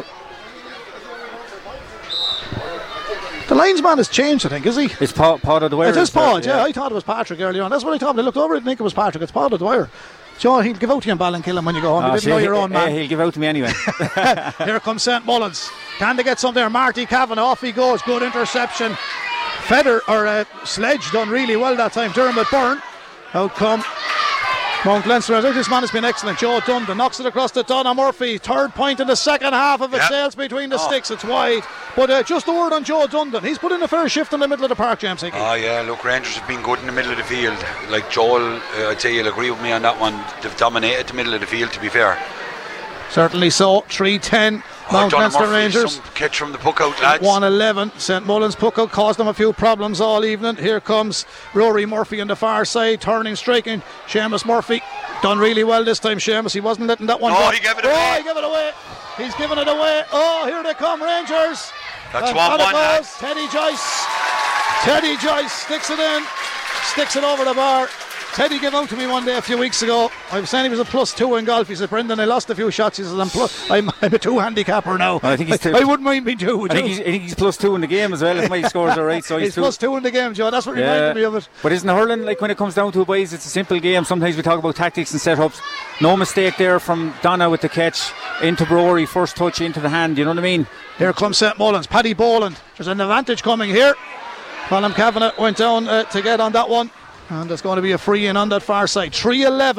The linesman has changed, I think, is he? It's Paul, Paul O'Dwyer. It is Paul, yeah. yeah. I thought it was Patrick earlier on. That's what I thought. I looked over it and think it was Patrick. It's Paul O'Dwyer. Joe, he'll give out to you in Ballinkillen when you go home. Oh, you didn't know your own man. Yeah, he'll give out to me anyway. Here comes Saint Mullins. Can they get some there? Marty Kavanagh, off he goes. Good interception. Feather, or uh, Sledge done really well that time. Dermot Byrne. Out come Mount Leinster. I think this man has been excellent. Joe Dundon knocks it across to Donna Murphy. Third point in the second half of it. Yep. Sails between the oh. sticks. It's wide. But uh, just a word on Joe Dundon. He's put in a fair shift in the middle of the park, James Hickey. Oh yeah, look, Rangers have been good in the middle of the field. Like Joel, uh, I'd say you'll agree with me on that one. They've dominated the middle of the field, to be fair. Certainly so. three ten Mount oh, Leinster Rangers. Some catch from the puck out, lads. one eleven Saint Mullins puck out caused them a few problems all evening. Here comes Rory Murphy on the far side, turning, striking. Seamus Murphy done really well this time. Seamus, he wasn't letting that one oh, go. he gave it away. Oh, he gave it away. He's giving it away. Oh, here they come, Rangers. That's one one, lads. Teddy Joyce. Teddy Joyce sticks it in, sticks it over the bar. Teddy gave out to me one day a few weeks ago. I was saying he was a plus two in golf. He said, Brendan, I lost a few shots. He says, I'm, plus, I'm, I'm a two handicapper now. I think he's two. I, I wouldn't mind being two. I think, he's, I think he's plus two in the game as well, if my scores are right. So he's, he's two. plus two in the game, Joe. That's what yeah. reminded me of it. But isn't hurling, like when it comes down to it, boys, it's a simple game. Sometimes we talk about tactics and setups. No mistake there from Donna with the catch into Brewery, first touch into the hand. You know what I mean? Here comes Saint Mullins. Paddy Boland. There's an advantage coming here. Colin Kavanagh went down uh, to get on that one. And there's going to be a free in on that far side. three eleven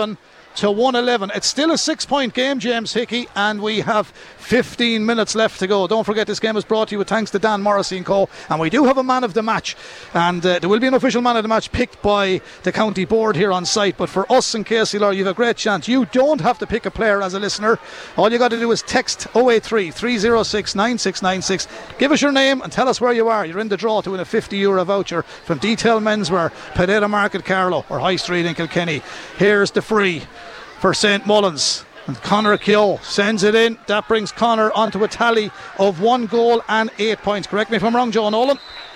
to one eleven. It's still a six point game, James Hickey, and we have fifteen minutes left to go. Don't forget, this game is brought to you with thanks to Dan Morrissey and Co. And we do have a man of the match, and uh, there will be an official man of the match picked by the county board here on site. But for us in K C L R, you have a great chance. You don't have to pick a player as a listener. All you got to do is text oh eight three, three oh six, nine six nine six. Give us your name and tell us where you are. You're in the draw to win a fifty euro voucher from Detail Menswear, Potato Market Carlow, or High Street in Kilkenny. Here's the free for Saint Mullins. And Conor Keogh sends it in. That brings Conor onto a tally of one goal and eight points. Correct me if I'm wrong, Joe Nolan.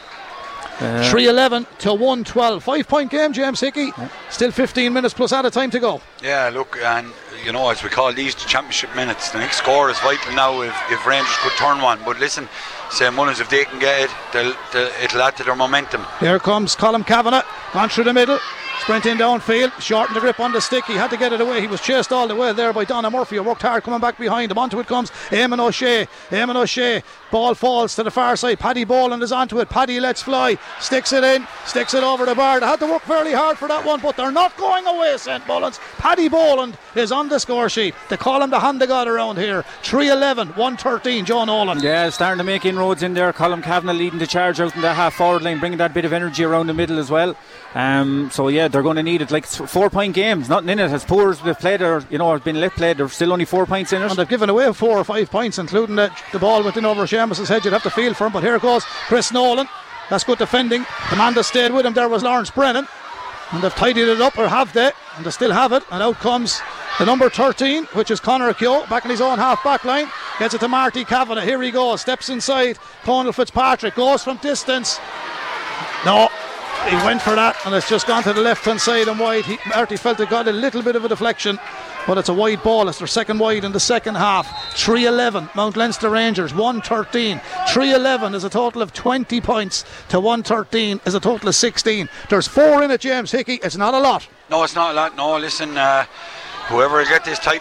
Uh, three eleven to one twelve. Five point game, James Hickey. Yeah. Still fifteen minutes plus out of time to go. Yeah, look, and you know, as we call these the championship minutes, the next score is vital now if, if Rangers could turn one. But listen, Saint Mullins, if they can get it, they'll, they'll, it'll add to their momentum. Here comes Colm Kavanagh, gone through the middle, sprinting downfield, shortened the grip on the stick. He had to get it away. He was chased all the way there by Donna Murphy, who worked hard coming back behind him. Onto it comes Eamon O'Shea. Eamon O'Shea, ball falls to the far side. Paddy Boland is onto it. Paddy lets fly, sticks it in, sticks it over the bar. They had to work fairly hard for that one, but they're not going away, Saint Mullins. Paddy Boland is on the score sheet. They call him the hand of God around here. three eleven, one thirteen, John Nolan. Yeah, starting to make inroads in there. Colm Kavanagh leading the charge out in the half forward line, bringing that bit of energy around the middle as well. Um, so yeah, they're going to need it. Like four point games, nothing in it. As poor as they've played, or you know, have been let played, there's still only four points in it. And they've given away four or five points, including the, the ball went in over Seamus's head. You'd have to feel for him, but here goes Chris Nolan. That's good defending. The man that stayed with him there was Lawrence Brennan, and they've tidied it up, or have they? And they still have it. And out comes the number thirteen, which is Conor Keogh, back in his own half back line. Gets it to Marty Kavanagh. Here he goes, steps inside. Conal Fitzpatrick goes from distance. No, he went for that, and it's just gone to the left hand side and wide. He, Marty felt it got a little bit of a deflection, but it's a wide ball. It's their second wide in the second half. three eleven, Mount Leinster Rangers, one thirteen. three eleven is a total of twenty points to one thirteen is a total of sixteen. There's four in it, James Hickey. It's not a lot. No, it's not a lot. No, listen, uh, whoever will get this title